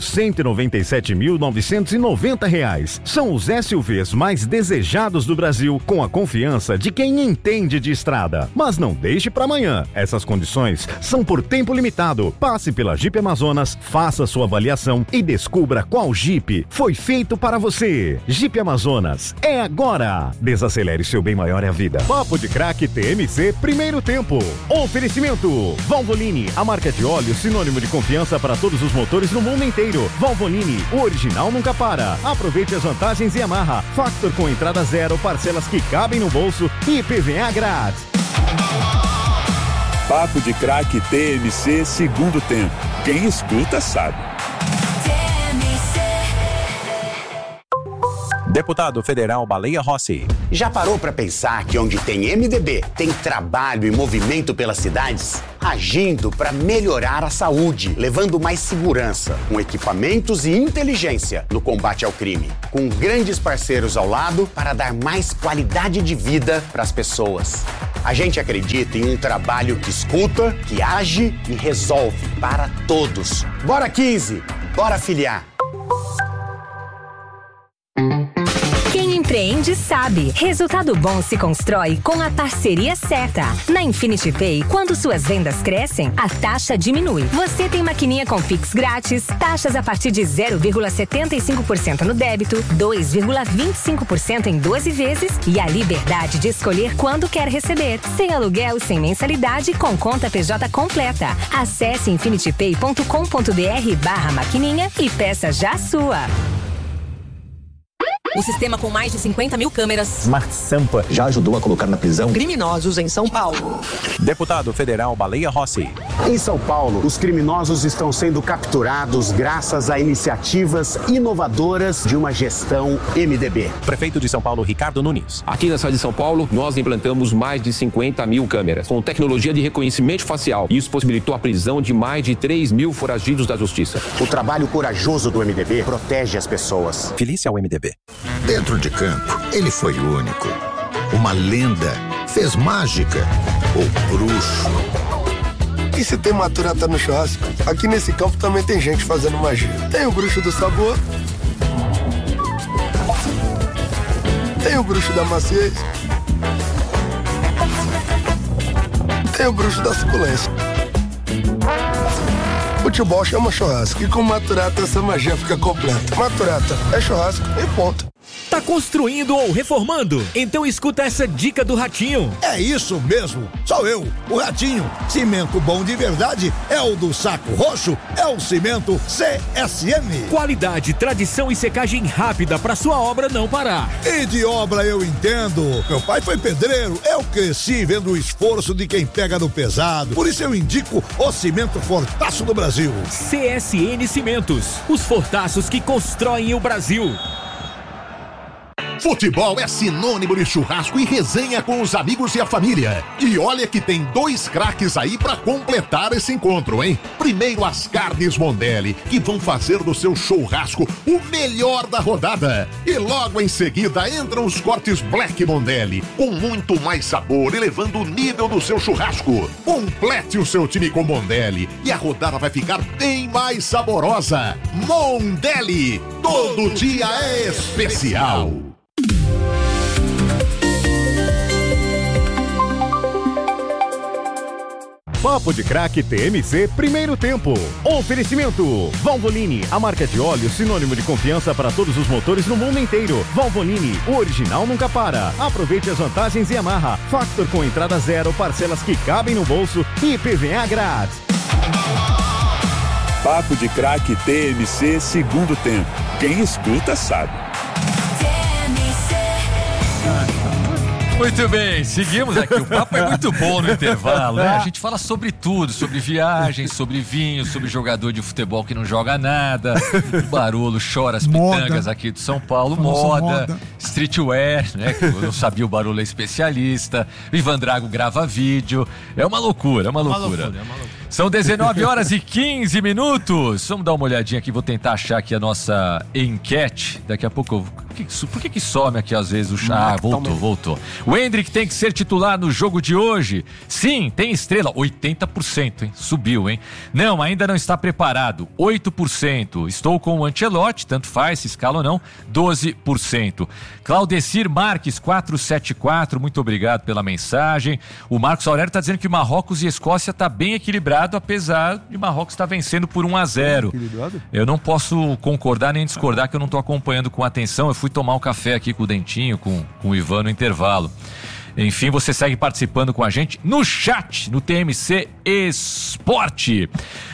197.990. São os SUVs mais desejados do Brasil, com a confiança de quem entende de estrada. Mas não deixe para amanhã. Essas condições são por tempo limitado. Passe pela Jeep Amazonas, faça sua avaliação e descubra qual Jeep foi feito para você. Jeep Amazonas, é agora! Desacelere, seu bem maior é a vida. Papo de Craque TMC, primeiro tempo. Oferecimento: Valvoline, a marca de óleo sinônimo de confiança para todos os motores no mundo inteiro. Valvoline, o original nunca para. Aproveite as vantagens Yamaha. Factor com entrada zero, parcelas que cabem no bolso e IPVA grátis. Papo de Craque TMC, segundo tempo. Quem escuta sabe. Deputado Federal Baleia Rossi. Já parou para pensar que onde tem MDB, tem trabalho e movimento pelas cidades? Agindo para melhorar a saúde, levando mais segurança, com equipamentos e inteligência no combate ao crime. Com grandes parceiros ao lado para dar mais qualidade de vida para as pessoas. A gente acredita em um trabalho que escuta, que age e resolve para todos. Bora 15, bora filiar. Quem empreende sabe. Resultado bom se constrói com a parceria certa. Na Infinity Pay, quando suas vendas crescem, a taxa diminui. Você tem maquininha com Pix grátis, taxas a partir de 0,75% no débito, 2,25% em 12 vezes e a liberdade de escolher quando quer receber. Sem aluguel, sem mensalidade, com conta PJ completa. Acesse infinitypay.com.br/maquininha e peça já a sua. O sistema com mais de 50 mil câmeras. Smart Sampa já ajudou a colocar na prisão Criminosos em São Paulo. Deputado Federal Baleia Rossi. Em São Paulo, os criminosos estão sendo capturados graças a iniciativas inovadoras de uma gestão MDB. Prefeito de São Paulo, Ricardo Nunes. Aqui na cidade de São Paulo, nós implantamos mais de 50 mil câmeras, com tecnologia de reconhecimento facial. Isso possibilitou a prisão de mais de 3 mil foragidos da justiça. O trabalho corajoso do MDB protege as pessoas. Felice ao MDB. Dentro de campo, ele foi único. Uma lenda, fez mágica, ou bruxo. E se tem maturata no churrasco, aqui nesse campo também tem gente fazendo magia. Tem o bruxo do sabor, tem o bruxo da maciez, tem o bruxo da suculência. Futebol chama churrasco e com maturata essa magia fica completa. Maturata é churrasco e ponto. Tá construindo ou reformando? Então escuta essa dica do Ratinho. É isso mesmo, sou eu, o Ratinho. Cimento bom de verdade é o do Saco Roxo, é o cimento CSM. Qualidade, tradição e secagem rápida pra sua obra não parar. E de obra eu entendo. Meu pai foi pedreiro, eu cresci vendo o esforço de quem pega no pesado. Por isso eu indico o cimento Fortaço do Brasil. CSN Cimentos, os fortaços que constroem o Brasil. Futebol é sinônimo de churrasco e resenha com os amigos e a família. E olha que tem 2 craques aí pra completar esse encontro, hein? Primeiro, as carnes Mondelli, que vão fazer do seu churrasco o melhor da rodada. E logo em seguida entram os cortes Black Mondelli, com muito mais sabor, elevando o nível do seu churrasco. Complete o seu time com Mondelli e a rodada vai ficar bem mais saborosa. Mondelli, todo dia é especial. Papo de Craque TMC, primeiro tempo. Oferecimento: Valvoline, a marca de óleo sinônimo de confiança para todos os motores no mundo inteiro. Valvoline, o original nunca para. Aproveite as vantagens Yamaha. Factor com entrada zero, parcelas que cabem no bolso e IPVA grátis. Papo de Craque TMC, segundo tempo. Quem escuta sabe. Muito bem, seguimos aqui. O papo é muito bom no intervalo, né? A gente fala sobre tudo, sobre viagens, sobre vinho, sobre jogador de futebol que não joga nada. O Barolo chora as pitangas aqui de São Paulo. Moda, streetwear, né? Eu não sabia, o Barolo é especialista. O Ivan Drago grava vídeo. É uma loucura, é uma loucura. São 19h15. Vamos dar uma olhadinha aqui, vou tentar achar aqui a nossa enquete. Daqui a pouco eu Por que some aqui às vezes o chá? Voltou. O Endrick tem que ser titular no jogo de hoje. Sim, tem estrela. 80%, hein? Subiu, hein? Não, ainda não está preparado. 8%. Estou com o Ancelotti, tanto faz, se escala ou não. 12%. Claudecir Marques, 474. Muito obrigado pela mensagem. O Marcos Aurélio está dizendo que Marrocos e Escócia está bem equilibrado, apesar de Marrocos estar vencendo por 1-0. Eu não posso concordar nem discordar, que eu não estou acompanhando com atenção. Eu fui tomar um café aqui com o Dentinho, com o Ivan no intervalo. Enfim, você segue participando com a gente no chat, no TMC Esporte.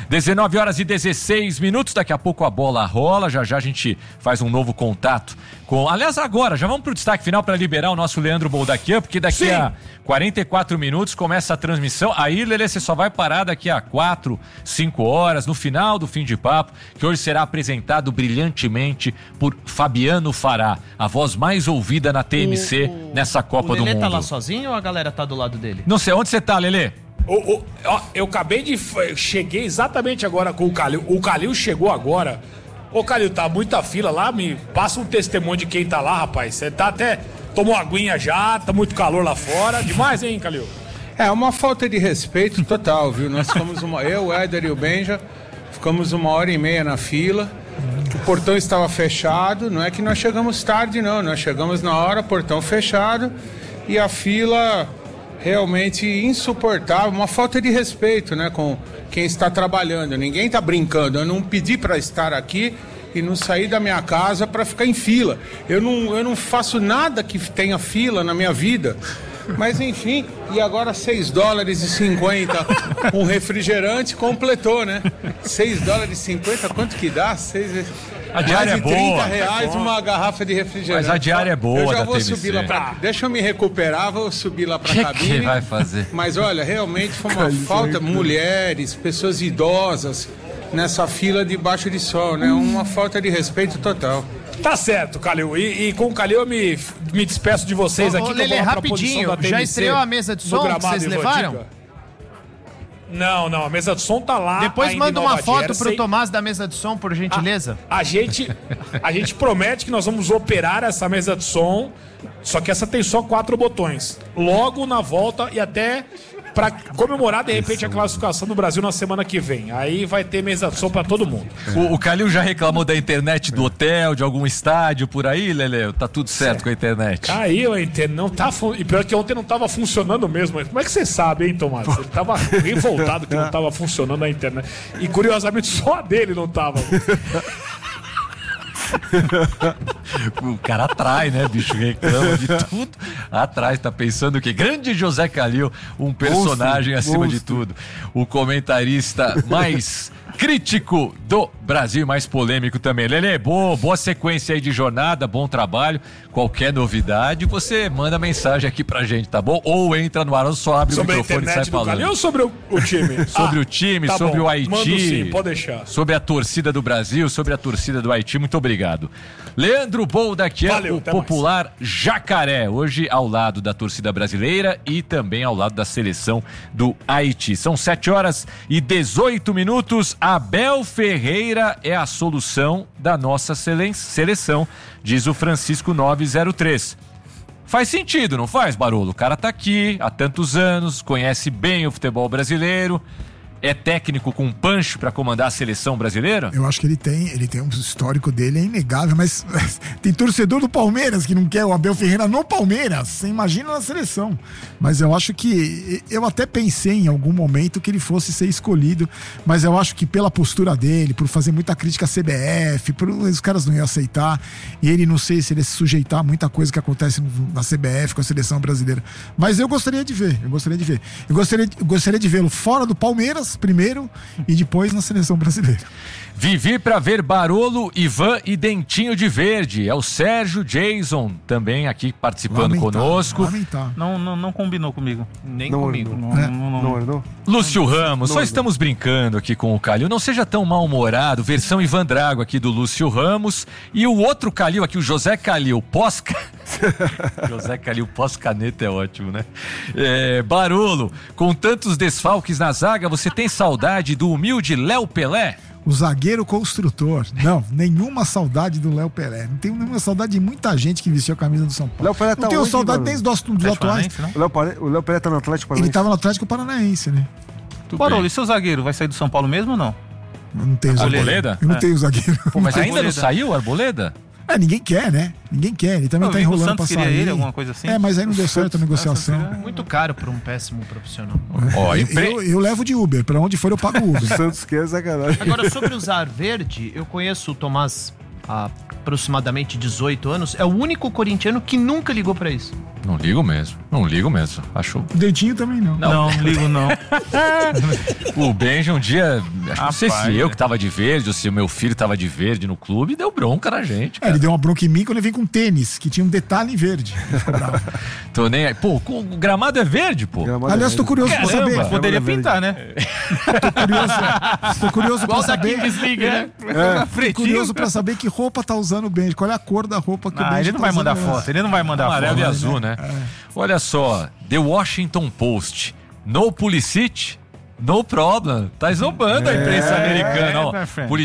19h16, daqui a pouco a bola rola, já a gente faz um novo contato com... Aliás, agora, já vamos pro destaque final para liberar o nosso Leandro Boldaquian, porque daqui a 44 minutos começa a transmissão. Aí, Lelê, você só vai parar daqui a 4, 5 horas, no final do Fim de Papo, que hoje será apresentado brilhantemente por Fabiano Fará, a voz mais ouvida na TMC nessa Copa do Mundo. O Lelê tá lá sozinho ou a galera tá do lado dele? Não sei, onde você tá, Lelê? Eu acabei de... Cheguei exatamente agora com o Calil. O Calil chegou agora. Ô, Calil, tá muita fila lá. Me passa um testemunho de quem tá lá, rapaz. Você tá até... Tomou aguinha já, tá muito calor lá fora. Demais, hein, Calil? É uma falta de respeito total, viu? Nós ficamos eu, o Éder e o Benja, ficamos 1h30 na fila. O portão estava fechado. Não é que nós chegamos tarde, não. Nós chegamos na hora, portão fechado. E a fila... realmente insuportável, uma falta de respeito, né, com quem está trabalhando. Ninguém está brincando. Eu não pedi para estar aqui e não sair da minha casa para ficar em fila. Eu não faço nada que tenha fila na minha vida. Mas enfim, e agora $6,50 um refrigerante completou, né? $6,50, quanto que dá? A diária é boa. R$30 uma garrafa de refrigerante. Mas a diária é boa. Eu já vou subir lá pra... Deixa eu me recuperar, vou subir lá pra cabine. Que vai fazer? Mas olha, realmente foi uma falta. Mulheres, pessoas idosas nessa fila debaixo de sol, né? Uma falta de respeito total. Tá certo, Calil. E com o Calil eu me despeço de vocês aqui. Lelê, rapidinho, já estreou a mesa de som que vocês levaram? Não, a mesa de som tá lá. Depois manda uma foto pro Tomás da mesa de som, por gentileza. A gente promete que nós vamos operar essa mesa de som, só que essa tem só 4 botões. Logo na volta e até pra comemorar, de repente, a classificação do Brasil na semana que vem. Aí vai ter mesa de som pra todo mundo. O Calil já reclamou da internet do hotel, de algum estádio por aí, Lelê? Tá tudo certo com a internet? Caiu a internet, não tá... E pior que ontem não tava funcionando mesmo. Como é que você sabe, hein, Tomás? Ele tava revoltado que não tava funcionando a internet. E curiosamente só a dele não tava. O cara atrai, né, bicho? Reclama de tudo. Atrás, tá pensando o quê? Grande José Calil, um personagem acima de tudo. O comentarista mais crítico do Brasil, mais polêmico também. Lelê, boa sequência aí de jornada, bom trabalho. Qualquer novidade, você manda mensagem aqui pra gente, tá bom? Ou entra no ar, ou só abre sobre o microfone e sai falando. Calil ou sobre o time? Sobre o time, tá sobre bom. O Haiti. Mando sim, pode deixar. Sobre a torcida do Brasil, sobre a torcida do Haiti. Muito obrigado. Leandro Boldaquian, o popular Jacaré, hoje ao lado da torcida brasileira e também ao lado da seleção do Haiti. São 7h18. Abel Ferreira é a solução da nossa seleção, diz o Francisco 903. Faz sentido, não faz, Barolo? O cara tá aqui há tantos anos, conhece bem o futebol brasileiro. É técnico com punch para comandar a seleção brasileira? Eu acho que ele tem um histórico dele, é inegável, mas tem torcedor do Palmeiras que não quer o Abel Ferreira no Palmeiras, você imagina na seleção. Mas eu acho que, eu até pensei em algum momento que ele fosse ser escolhido, mas eu acho que pela postura dele, por fazer muita crítica à CBF, os caras não iam aceitar, e ele não sei se ele ia se sujeitar a muita coisa que acontece na CBF com a seleção brasileira. Mas eu gostaria de ver. Eu gostaria de vê-lo fora do Palmeiras primeiro e depois na seleção brasileira. Vivi pra ver Barolo, Ivan e Dentinho de Verde. É o Sérgio Jason também aqui participando conosco. Não combinou comigo. Nem comigo. Não. Lúcio Ramos, só estamos brincando aqui com o Calil. Não seja tão mal-humorado. Versão Ivan Drago aqui do Lúcio Ramos. E o outro Calil aqui, o José Calil José Calil pós-caneta é ótimo, né? Barolo, com tantos desfalques na zaga, você tem saudade do humilde Léo Pelé? O zagueiro construtor. Não, nenhuma saudade do Léo Pelé. Não tenho nenhuma saudade de muita gente que vestiu a camisa do São Paulo. Léo Pelé tá não tenho onde, saudade mano? nem dos atuais. O Léo Pelé tá no Atlético Paranaense? Ele tava no Atlético Paranaense, né? Barolo, e seu zagueiro vai sair do São Paulo mesmo ou não? Eu não tenho zagueiro. Arboleda? Eu não tenho zagueiro. Pô, mas ainda não saiu o Arboleda? Ninguém quer, né? Ninguém quer. Ele também tá enrolando pra sair. Ele, alguma coisa assim? Mas aí não deu certo a negociação. Muito caro pra um péssimo profissional. Eu levo de Uber. Pra onde for eu pago Uber. Santos quer sacanagem. Agora, sobre usar verde, eu conheço o Tomás há aproximadamente 18 anos. É o único corintiano que nunca ligou pra isso. Não ligo mesmo. Acho... O Dentinho também não. Não ligo não. O Benja um dia, não sei se eu que tava de verde ou se o meu filho tava de verde no clube, deu bronca na gente. Ele deu uma bronca em mim quando ele veio com tênis, que tinha um detalhe em verde. Tô nem aí. Pô, o gramado é verde, pô. Aliás, tô curioso pra saber. Poderia pintar, né? Tô curioso pra saber. Né? Tô curioso pra saber que roupa tá usando o Benja. Qual é a cor da roupa que o Benja ele não vai mandar foto. Ele não vai mandar foto. Amarelo e azul, né? Olha só, The Washington Post. No Pulisic, no problem. Tá zombando a imprensa americana. Ó,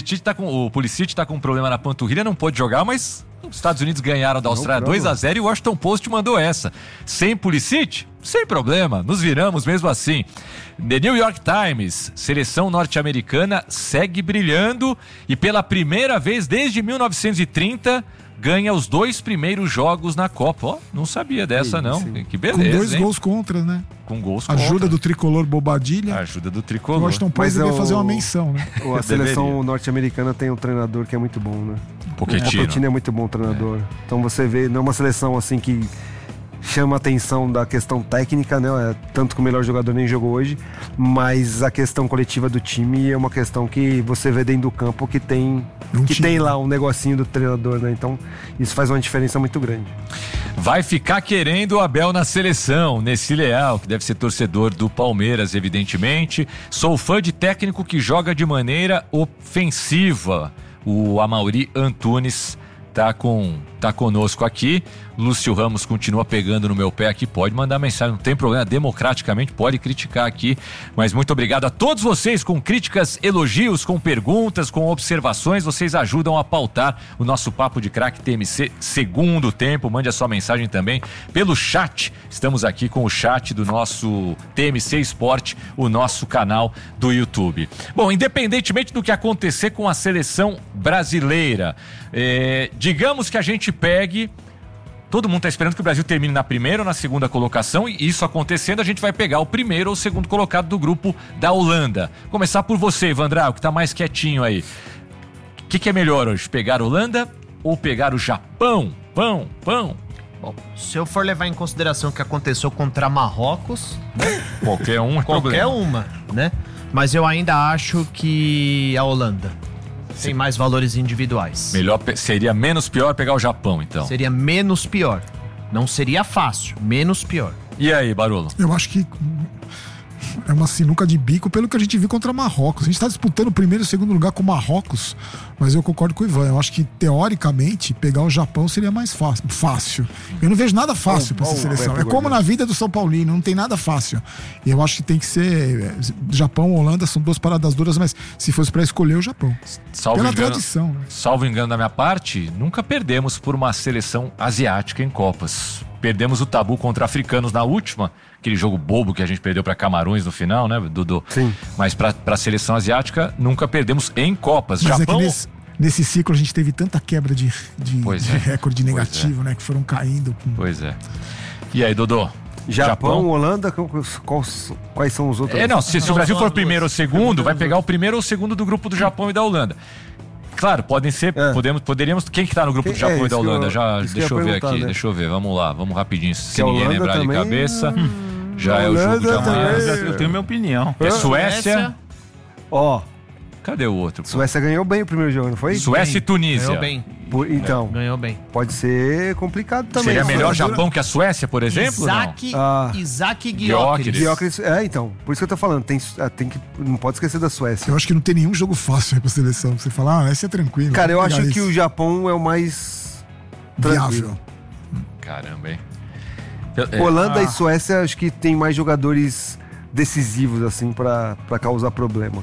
o Pulisic tá com um problema na panturrilha, não pôde jogar, mas os Estados Unidos ganharam da Austrália 2-0 e o Washington Post mandou essa. Sem Pulisic? Sem problema, nos viramos mesmo assim. The New York Times, seleção norte-americana segue brilhando e pela primeira vez desde 1930 ganha os 2 primeiros jogos na Copa. Ó, não sabia dessa, não. Que beleza, com 2 gols contra, né? Com gols contra. Ajuda do tricolor Bobadilha. Ajuda do tricolor. O Washington Post deve fazer uma menção, né? A seleção norte-americana tem um treinador que é muito bom, né? Pochettino é muito bom treinador. Então você vê, não é uma seleção assim que chama a atenção da questão técnica, né? Tanto que o melhor jogador nem jogou hoje, mas a questão coletiva do time é uma questão que você vê dentro do campo que tem lá um negocinho do treinador, né? Então isso faz uma diferença muito grande. Vai ficar querendo o Abel na seleção, nesse Leal, que deve ser torcedor do Palmeiras, evidentemente. Sou fã de técnico que joga de maneira ofensiva. O Amaury Antunes tá conosco aqui. Lúcio Ramos continua pegando no meu pé aqui, pode mandar mensagem, não tem problema, democraticamente pode criticar aqui, mas muito obrigado a todos vocês com críticas, elogios, com perguntas, com observações, vocês ajudam a pautar o nosso Papo de Craque TMC segundo tempo. Mande a sua mensagem também pelo chat, estamos aqui com o chat do nosso TMC Esporte, o nosso canal do YouTube. Bom, independentemente do que acontecer com a seleção brasileira, digamos que a gente pegue. Todo mundo está esperando que o Brasil termine na primeira ou na segunda colocação, e isso acontecendo, a gente vai pegar o primeiro ou o segundo colocado do grupo da Holanda. Começar por você, Evandrão, que está mais quietinho aí. O que é melhor hoje? Pegar a Holanda ou pegar o Japão? Bom, se eu for levar em consideração o que aconteceu contra Marrocos, né? Qualquer uma, né? Mas eu ainda acho que a Holanda tem mais valores individuais. Seria menos pior pegar o Japão, então? Seria menos pior. Não seria fácil, menos pior. E aí, Barolo? Eu acho que é uma sinuca de bico pelo que a gente viu contra Marrocos. A gente está disputando o primeiro e o segundo lugar com Marrocos, mas eu concordo com o Ivan. Eu acho que, teoricamente, pegar o Japão seria mais fácil. Eu não vejo nada fácil para essa seleção. É como na vida do São Paulino, não tem nada fácil. E eu acho que tem que ser Japão ou Holanda, são 2 paradas duras, mas se fosse para escolher o Japão. Pela tradição. Né? Salvo engano da minha parte, nunca perdemos por uma seleção asiática em Copas. Perdemos o tabu contra africanos na última, aquele jogo bobo que a gente perdeu para Camarões no final, né, Dudu? Sim. Mas para a seleção asiática, nunca perdemos em Copas. Mas Japão... é que nesse ciclo a gente teve tanta quebra de recorde negativo, né, que foram caindo. Pois é. E aí, Dodô? Japão, Holanda, quais são os outros? Se o Brasil for o primeiro ou segundo, vai pegar o primeiro ou segundo do grupo do Japão e da Holanda. Claro, podem ser, poderíamos. Quem que tá no grupo do Japão e da Holanda? Deixa eu ver aqui, né? Deixa eu ver, vamos lá, vamos rapidinho, se ninguém lembrar de cabeça. Já é o jogo de amanhã. Eu tenho minha opinião. É Suécia. Ó. Cadê o outro? Suécia ganhou bem o primeiro jogo, não foi? Suécia e Tunísia. Ganhou bem. Então, ganhou bem. Pode ser complicado também. Seria melhor Japão que a Suécia, por exemplo? Isaac Gyökeres. Então. Por isso que eu tô falando. Não pode esquecer da Suécia. Eu acho que não tem nenhum jogo fácil aí pra seleção. Você fala, esse é tranquilo. Cara, eu acho que o Japão é o mais viável. Caramba, hein? Holanda e Suécia, acho que tem mais jogadores decisivos, assim, pra causar problema.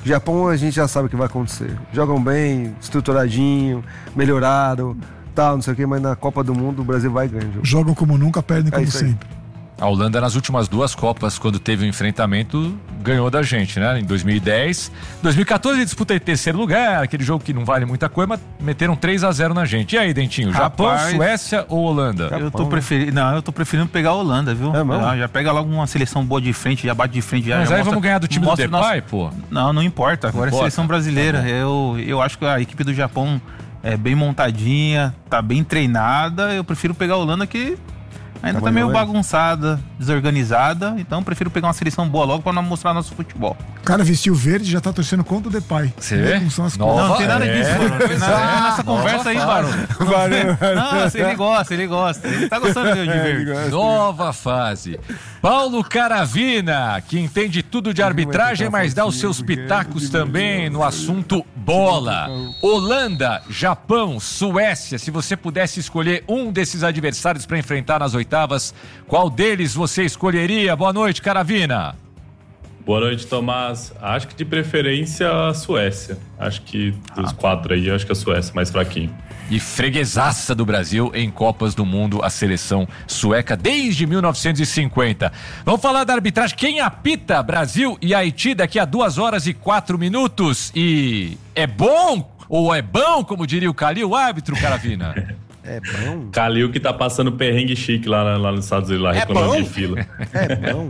O Japão a gente já sabe o que vai acontecer. Jogam bem, estruturadinho, melhorado, tal, não sei o que, mas na Copa do Mundo o Brasil vai ganhar. Jogam como nunca, perdem como sempre. A Holanda, nas últimas 2 Copas, quando teve o enfrentamento, ganhou da gente, né? Em 2010. 2014 disputa em 3º lugar, aquele jogo que não vale muita coisa, mas meteram 3-0 na gente. E aí, Dentinho, Japão, Suécia ou Holanda? Eu tô preferindo pegar a Holanda, viu? Já pega logo uma seleção boa de frente, já bate de frente. Mas já aí vamos ganhar do time do Depay, pô? Não importa. Agora é a seleção brasileira. Tá, eu acho que a equipe do Japão é bem montadinha, tá bem treinada. Eu prefiro pegar a Holanda que... ainda tá meio bagunçada, desorganizada, então prefiro pegar uma seleção boa logo pra não mostrar nosso futebol. O cara vestiu verde e já tá torcendo contra o Depay. Você vê? Não tem nada disso, mano. Não tem nada nessa conversa aí, Barão. Não, ele gosta. Ele tá gostando de verde. Nova fase. Paulo Caravina, que entende tudo de arbitragem, mas dá os seus pitacos também no assunto bola. Holanda, Japão, Suécia, se você pudesse escolher um desses adversários pra enfrentar nas oitavas, qual deles você escolheria? Boa noite, Caravina. Boa noite, Tomás. Acho que de preferência a Suécia. Acho que dos 4 aí, acho que a Suécia mais fraquinho. E freguesaça do Brasil em Copas do Mundo, a seleção sueca desde 1950. Vamos falar da arbitragem. Quem apita Brasil e Haiti daqui a 2 horas e 4 minutos? E é bom ou é bom, como diria o Calil, o árbitro, Caravina? É bom. Calil que tá passando perrengue chique lá nos Estados Unidos, lá reclamando de fila. É bom.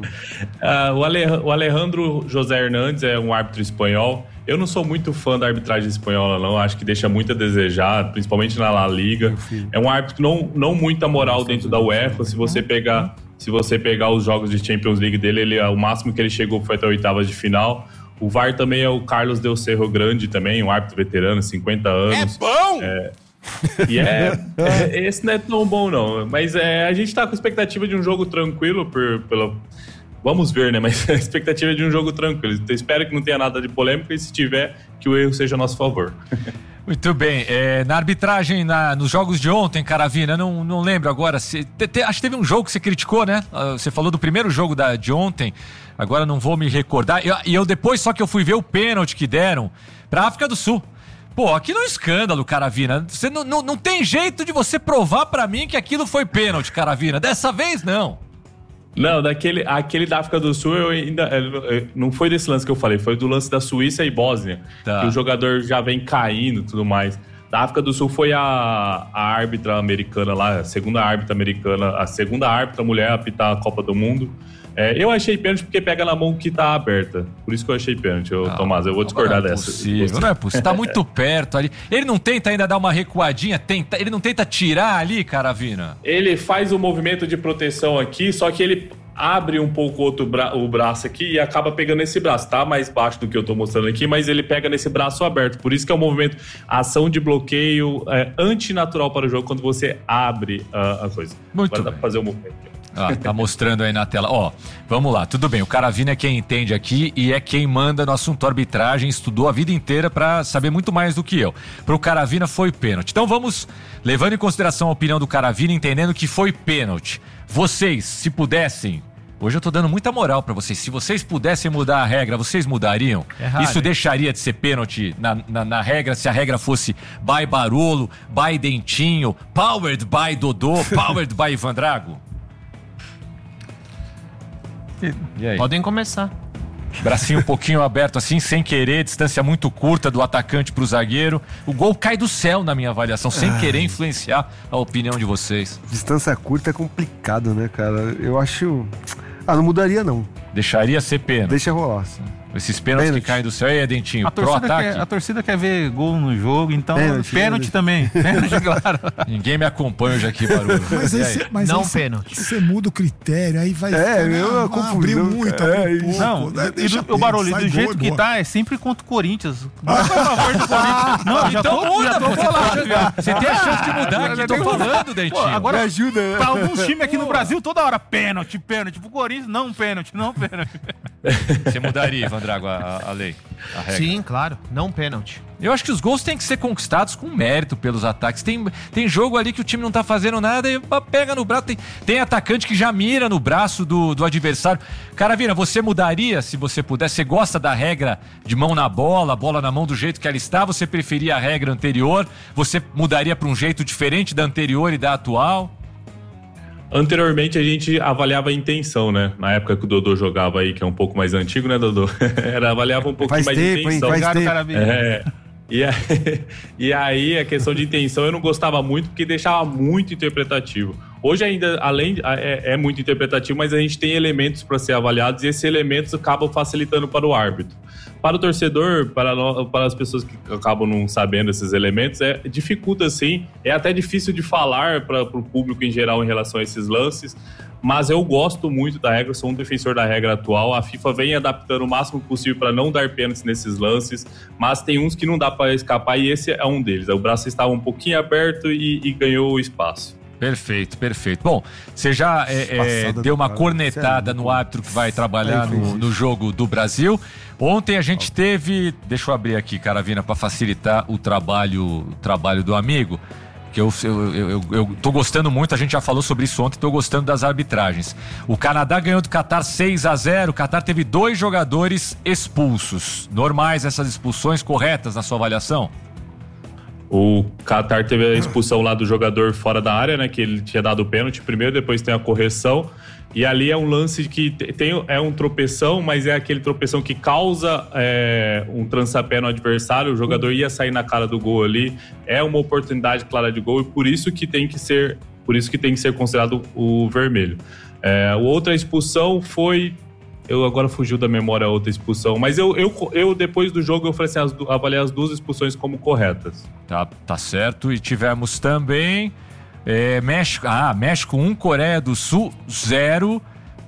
O Alejandro José Hernandes é um árbitro espanhol. Eu não sou muito fã da arbitragem espanhola, não. Acho que deixa muito a desejar, principalmente na La Liga. É um árbitro que não muita moral dentro da UEFA. Se você pegar os jogos de Champions League dele, o máximo que ele chegou foi até 8ª de final. O VAR também é o Carlos Del Cerro Grande também, um árbitro veterano, 50 anos. É bom! E esse não é tão bom, não. Mas a gente tá com expectativa de um jogo tranquilo vamos ver, né? Mas a expectativa é de um jogo tranquilo. Então, espero que não tenha nada de polêmica e se tiver, que o erro seja a nosso favor. Muito bem. Na arbitragem, nos jogos de ontem, Caravina, não lembro agora. Acho que teve um jogo que você criticou, né? Você falou do primeiro jogo de ontem. Agora não vou me recordar. E eu depois só que eu fui ver o pênalti que deram pra África do Sul. Pô, aquilo é um escândalo, Caravina. Você não tem jeito de você provar pra mim que aquilo foi pênalti, Caravina. Dessa vez, não. Não, aquele da África do Sul, não foi desse lance que eu falei, foi do lance da Suíça e Bósnia, que o jogador já vem caindo e tudo mais. Da África do Sul foi a árbitra americana lá, a segunda árbitra mulher a apitar a Copa do Mundo. Eu achei pênalti porque pega na mão que tá aberta. Por isso que eu achei pênalti, Tomás. Eu vou discordar dessa. Não é possível. Tá muito perto ali. Ele não tenta ainda dar uma recuadinha? Ele não tenta tirar ali, Caravina? Ele faz o movimento de proteção aqui, só que ele abre um pouco o braço aqui e acaba pegando esse braço. Tá mais baixo do que eu tô mostrando aqui, mas ele pega nesse braço aberto. Por isso que é um movimento, a ação de bloqueio antinatural para o jogo quando você abre a coisa. Muito Agora dá pra fazer o movimento aqui. Tá mostrando aí na tela. Vamos lá, tudo bem. O Caravina é quem entende aqui e é quem manda no assunto arbitragem, estudou a vida inteira pra saber muito mais do que eu. Pro Caravina foi pênalti. Então vamos, levando em consideração a opinião do Caravina, entendendo que foi pênalti. Vocês, se pudessem, hoje eu tô dando muita moral pra vocês, se vocês pudessem mudar a regra, vocês mudariam? Isso deixaria de ser pênalti na regra, se a regra fosse by Barolo, by Dentinho, powered by Dodô, powered by Ivan Drago? E aí? Podem começar. Bracinho um pouquinho aberto assim, sem querer, distância muito curta do atacante pro zagueiro. O gol cai do céu na minha avaliação, sem querer influenciar a opinião de vocês. Distância curta é complicado, né, cara? Eu acho... não mudaria não. Deixaria ser pênalti. Deixa rolar. Esses pênaltis que caem do céu. E aí, Dentinho, pro-ataque? A torcida quer ver gol no jogo, então pênalti também. Pênalti, claro. Ninguém me acompanha hoje aqui, Barulho. Mas não pênalti. Você muda o critério, aí vai abriu muito. O Barulho, do jeito que tá, é sempre contra o Corinthians. Não é a favor do Corinthians. Não, já então muda, vamos falar. Você tem a chance de mudar aqui, tô falando, Dentinho. Agora ajuda. Pra alguns times aqui no Brasil, toda hora, pênalti. Pro Corinthians, não pênalti. Você mudaria, Ivan? Drago, a lei? A regra? Sim, claro. Não pênalti. Eu acho que os gols têm que ser conquistados com mérito pelos ataques. Tem jogo ali que o time não tá fazendo nada e pega no braço. Tem atacante que já mira no braço do adversário. Caravina, você mudaria se você pudesse? Você gosta da regra de mão na bola, bola na mão do jeito que ela está? Você preferia a regra anterior? Você mudaria para um jeito diferente da anterior e da atual? Anteriormente a gente avaliava a intenção, né? Na época que o Dodô jogava aí, que é um pouco mais antigo, né, Dodô? Avaliava um pouquinho mais de intenção. E aí a questão de intenção eu não gostava muito porque deixava muito interpretativo. Hoje ainda, além é muito interpretativo, mas a gente tem elementos para ser avaliados e esses elementos acabam facilitando para o árbitro. Para o torcedor, para as pessoas que acabam não sabendo esses elementos, dificulta sim, é até difícil de falar para o público em geral em relação a esses lances, mas eu gosto muito da regra, sou um defensor da regra atual. A FIFA vem adaptando o máximo possível para não dar pênaltis nesses lances, mas tem uns que não dá para escapar e esse é um deles. O braço estava um pouquinho aberto e ganhou o espaço. Perfeito. Bom, você já deu uma cornetada no árbitro que vai trabalhar no jogo do Brasil. Ontem a gente teve... Deixa eu abrir aqui, Caravina, para facilitar o trabalho do amigo. Que eu tô gostando muito, a gente já falou sobre isso ontem, tô gostando das arbitragens. O Canadá ganhou do Catar 6-0, o Catar teve 2 jogadores expulsos. Normais essas expulsões, corretas na sua avaliação? O Catar teve a expulsão lá do jogador fora da área, né? Que ele tinha dado o pênalti primeiro, depois tem a correção. E ali é um lance que é um tropeção, mas é aquele tropeção que causa um trançapé no adversário. O jogador ia sair na cara do gol ali. É uma oportunidade clara de gol e por isso que tem que ser considerado o vermelho. Outra expulsão foi... agora fugiu da memória a outra expulsão, mas eu depois do jogo eu falei assim, avaliei as 2 expulsões como corretas. Tá certo. E tivemos também México 1, Coreia do Sul 0.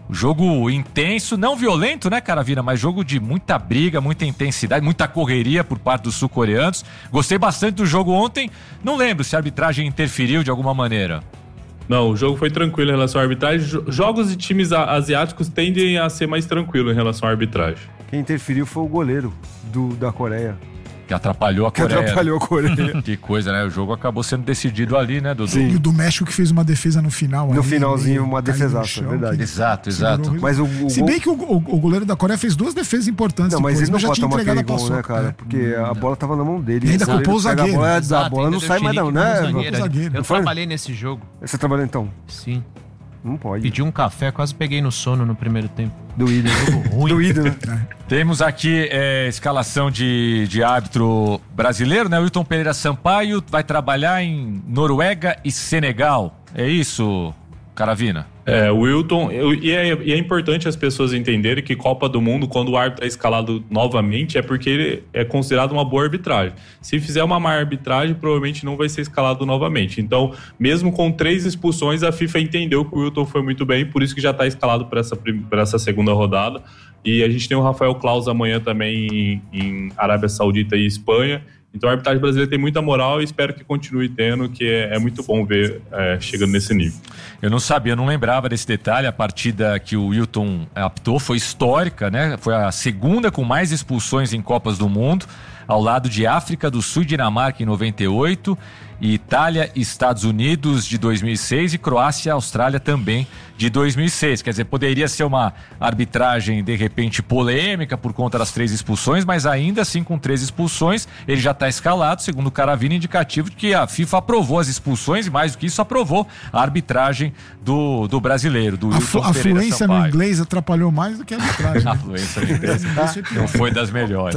Jogo intenso, não violento, né, Caravina? Mas jogo de muita briga, muita intensidade, muita correria por parte dos sul-coreanos. Gostei bastante do jogo ontem. Não lembro se a arbitragem interferiu de alguma maneira. Não, o jogo foi tranquilo em relação à arbitragem. Jogos de times asiáticos tendem a ser mais tranquilos em relação à arbitragem. Quem interferiu foi o goleiro da Coreia. Que atrapalhou a Coreia. Que coisa, né? O jogo acabou sendo decidido ali, né, Dudu? Sim. E o do México que fez uma defesa no final. No finalzinho, uma defesaça, verdade. Exato. Mas se bem que o goleiro da Coreia fez 2 defesas importantes. Não, mas ele não já pode tinha tomar entregado aquele gol, né, cara? Porque a bola tava na mão dele. E ainda culpou o zagueiro. A bola não sai mais não, né? Eu trabalhei nesse jogo. Você trabalhou então? Sim. Não pode. Pedi um café, quase peguei no sono no primeiro tempo. Doído. Doído, né? Temos aqui escalação de árbitro brasileiro, né? O Wilton Pereira Sampaio vai trabalhar em Noruega e Senegal. É isso, Caravina? O Wilton, e é importante as pessoas entenderem que Copa do Mundo, quando o árbitro é escalado novamente, é porque ele é considerado uma boa arbitragem. Se fizer uma má arbitragem, provavelmente não vai ser escalado novamente. Então, mesmo com 3 expulsões, a FIFA entendeu que o Wilton foi muito bem, por isso que já está escalado para essa segunda rodada. E a gente tem o Rafael Claus amanhã também em Arábia Saudita e Espanha. Então a arbitragem brasileira tem muita moral e espero que continue tendo, que é muito bom ver chegando nesse nível. Eu não sabia, não lembrava desse detalhe. A partida que o Wilton apitou foi histórica, né? Foi a segunda com mais expulsões em Copas do Mundo, ao lado de África do Sul e Dinamarca em 98, e Itália e Estados Unidos de 2006 e Croácia e Austrália também de 2006. Quer dizer, poderia ser uma arbitragem de repente polêmica por conta das 3 expulsões, mas ainda assim com 3 expulsões ele já está escalado, segundo o Caravina, indicativo de que a FIFA aprovou as expulsões e mais do que isso aprovou a arbitragem do brasileiro, do Wilton Pereira Sampaio. A fluência no inglês atrapalhou mais do que a arbitragem. A fluência no inglês não foi das melhores.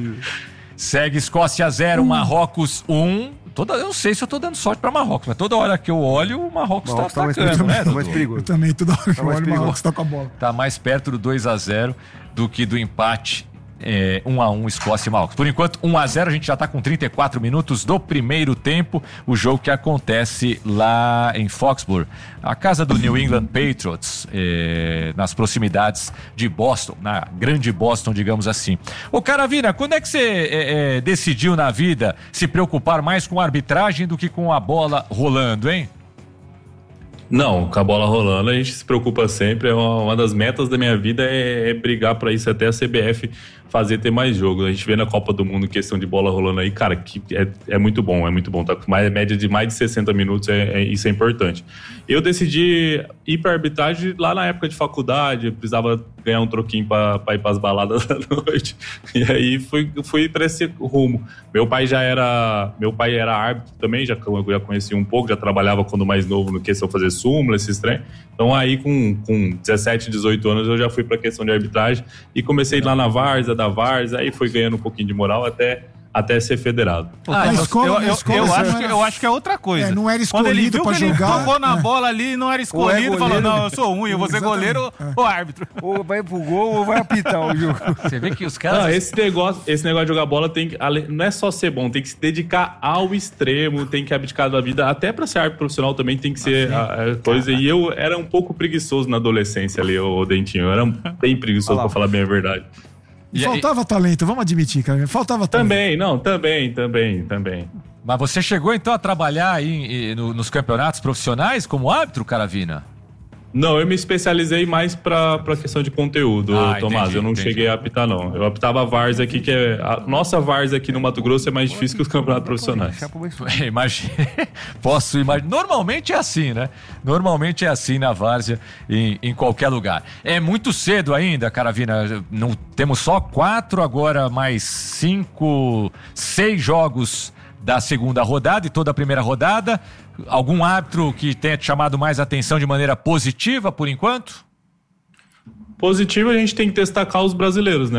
Segue Escócia 0, Marrocos 1. Eu não sei se eu tô dando sorte pra Marrocos, mas toda hora que eu olho, o Marrocos tá atacando, né? Tá mais perigoso. Eu também, toda hora que eu olho, o Marrocos tá com a bola. Tá mais perto do 2-0 do que do empate 1-1 Escócia e Marrocos. Por enquanto, 1-0, a gente já tá com 34 minutos do primeiro tempo, o jogo que acontece lá em Foxborough, a casa do New England Patriots, nas proximidades de Boston, na grande Boston, digamos assim. Ô Caravina, quando é que você decidiu na vida se preocupar mais com a arbitragem do que com a bola rolando, hein? Não, com a bola rolando a gente se preocupa sempre. É uma das metas da minha vida é brigar para isso até a CBF fazer ter mais jogo. A gente vê na Copa do Mundo questão de bola rolando aí, cara, que é muito bom, Tá com média de mais de 60 minutos, isso é importante. Eu decidi ir para arbitragem lá na época de faculdade, eu precisava ganhar um troquinho para ir para as baladas da noite. E aí fui para esse rumo. Meu pai era árbitro também, já conhecia um pouco, já trabalhava quando mais novo no questão de fazer súmula, esses trem. Então aí com 17, 18 anos eu já fui para a questão de arbitragem e comecei lá na Várzea, aí foi ganhando um pouquinho de moral até ser federado. Eu acho que é outra coisa. Não era escolhido pra jogar. Ele tocou na bola ali, não era escolhido, falou, não, eu sou ruim, eu vou ser goleiro ou árbitro. Ou vai pro gol ou vai apitar o jogo. Você vê que os caras... Não, esse negócio de jogar bola não é só ser bom, tem que se dedicar ao extremo, tem que abdicar da vida, até pra ser árbitro profissional também tem que ser a coisa. E eu era um pouco preguiçoso na adolescência ali, o Dentinho, eu era bem preguiçoso pra falar bem a verdade. E faltava talento, vamos admitir, cara. Faltava talento. Também. Mas você chegou então a trabalhar aí nos campeonatos profissionais como árbitro, Caravina? Não, eu me especializei mais pra questão de conteúdo, Tomás. Eu não cheguei a apitar, não. Eu apitava a várzea aqui, que a nossa várzea aqui no Mato Grosso é mais difícil que os campeonatos profissionais. Imagina. Posso imaginar. Normalmente é assim, né? Normalmente é assim na várzea, em qualquer lugar. É muito cedo ainda, Caravina. Não, temos só 4, agora mais 5, 6 jogos da segunda rodada e toda a primeira rodada. Algum árbitro que tenha te chamado mais atenção de maneira positiva por enquanto? Positivo, a gente tem que destacar os brasileiros, né?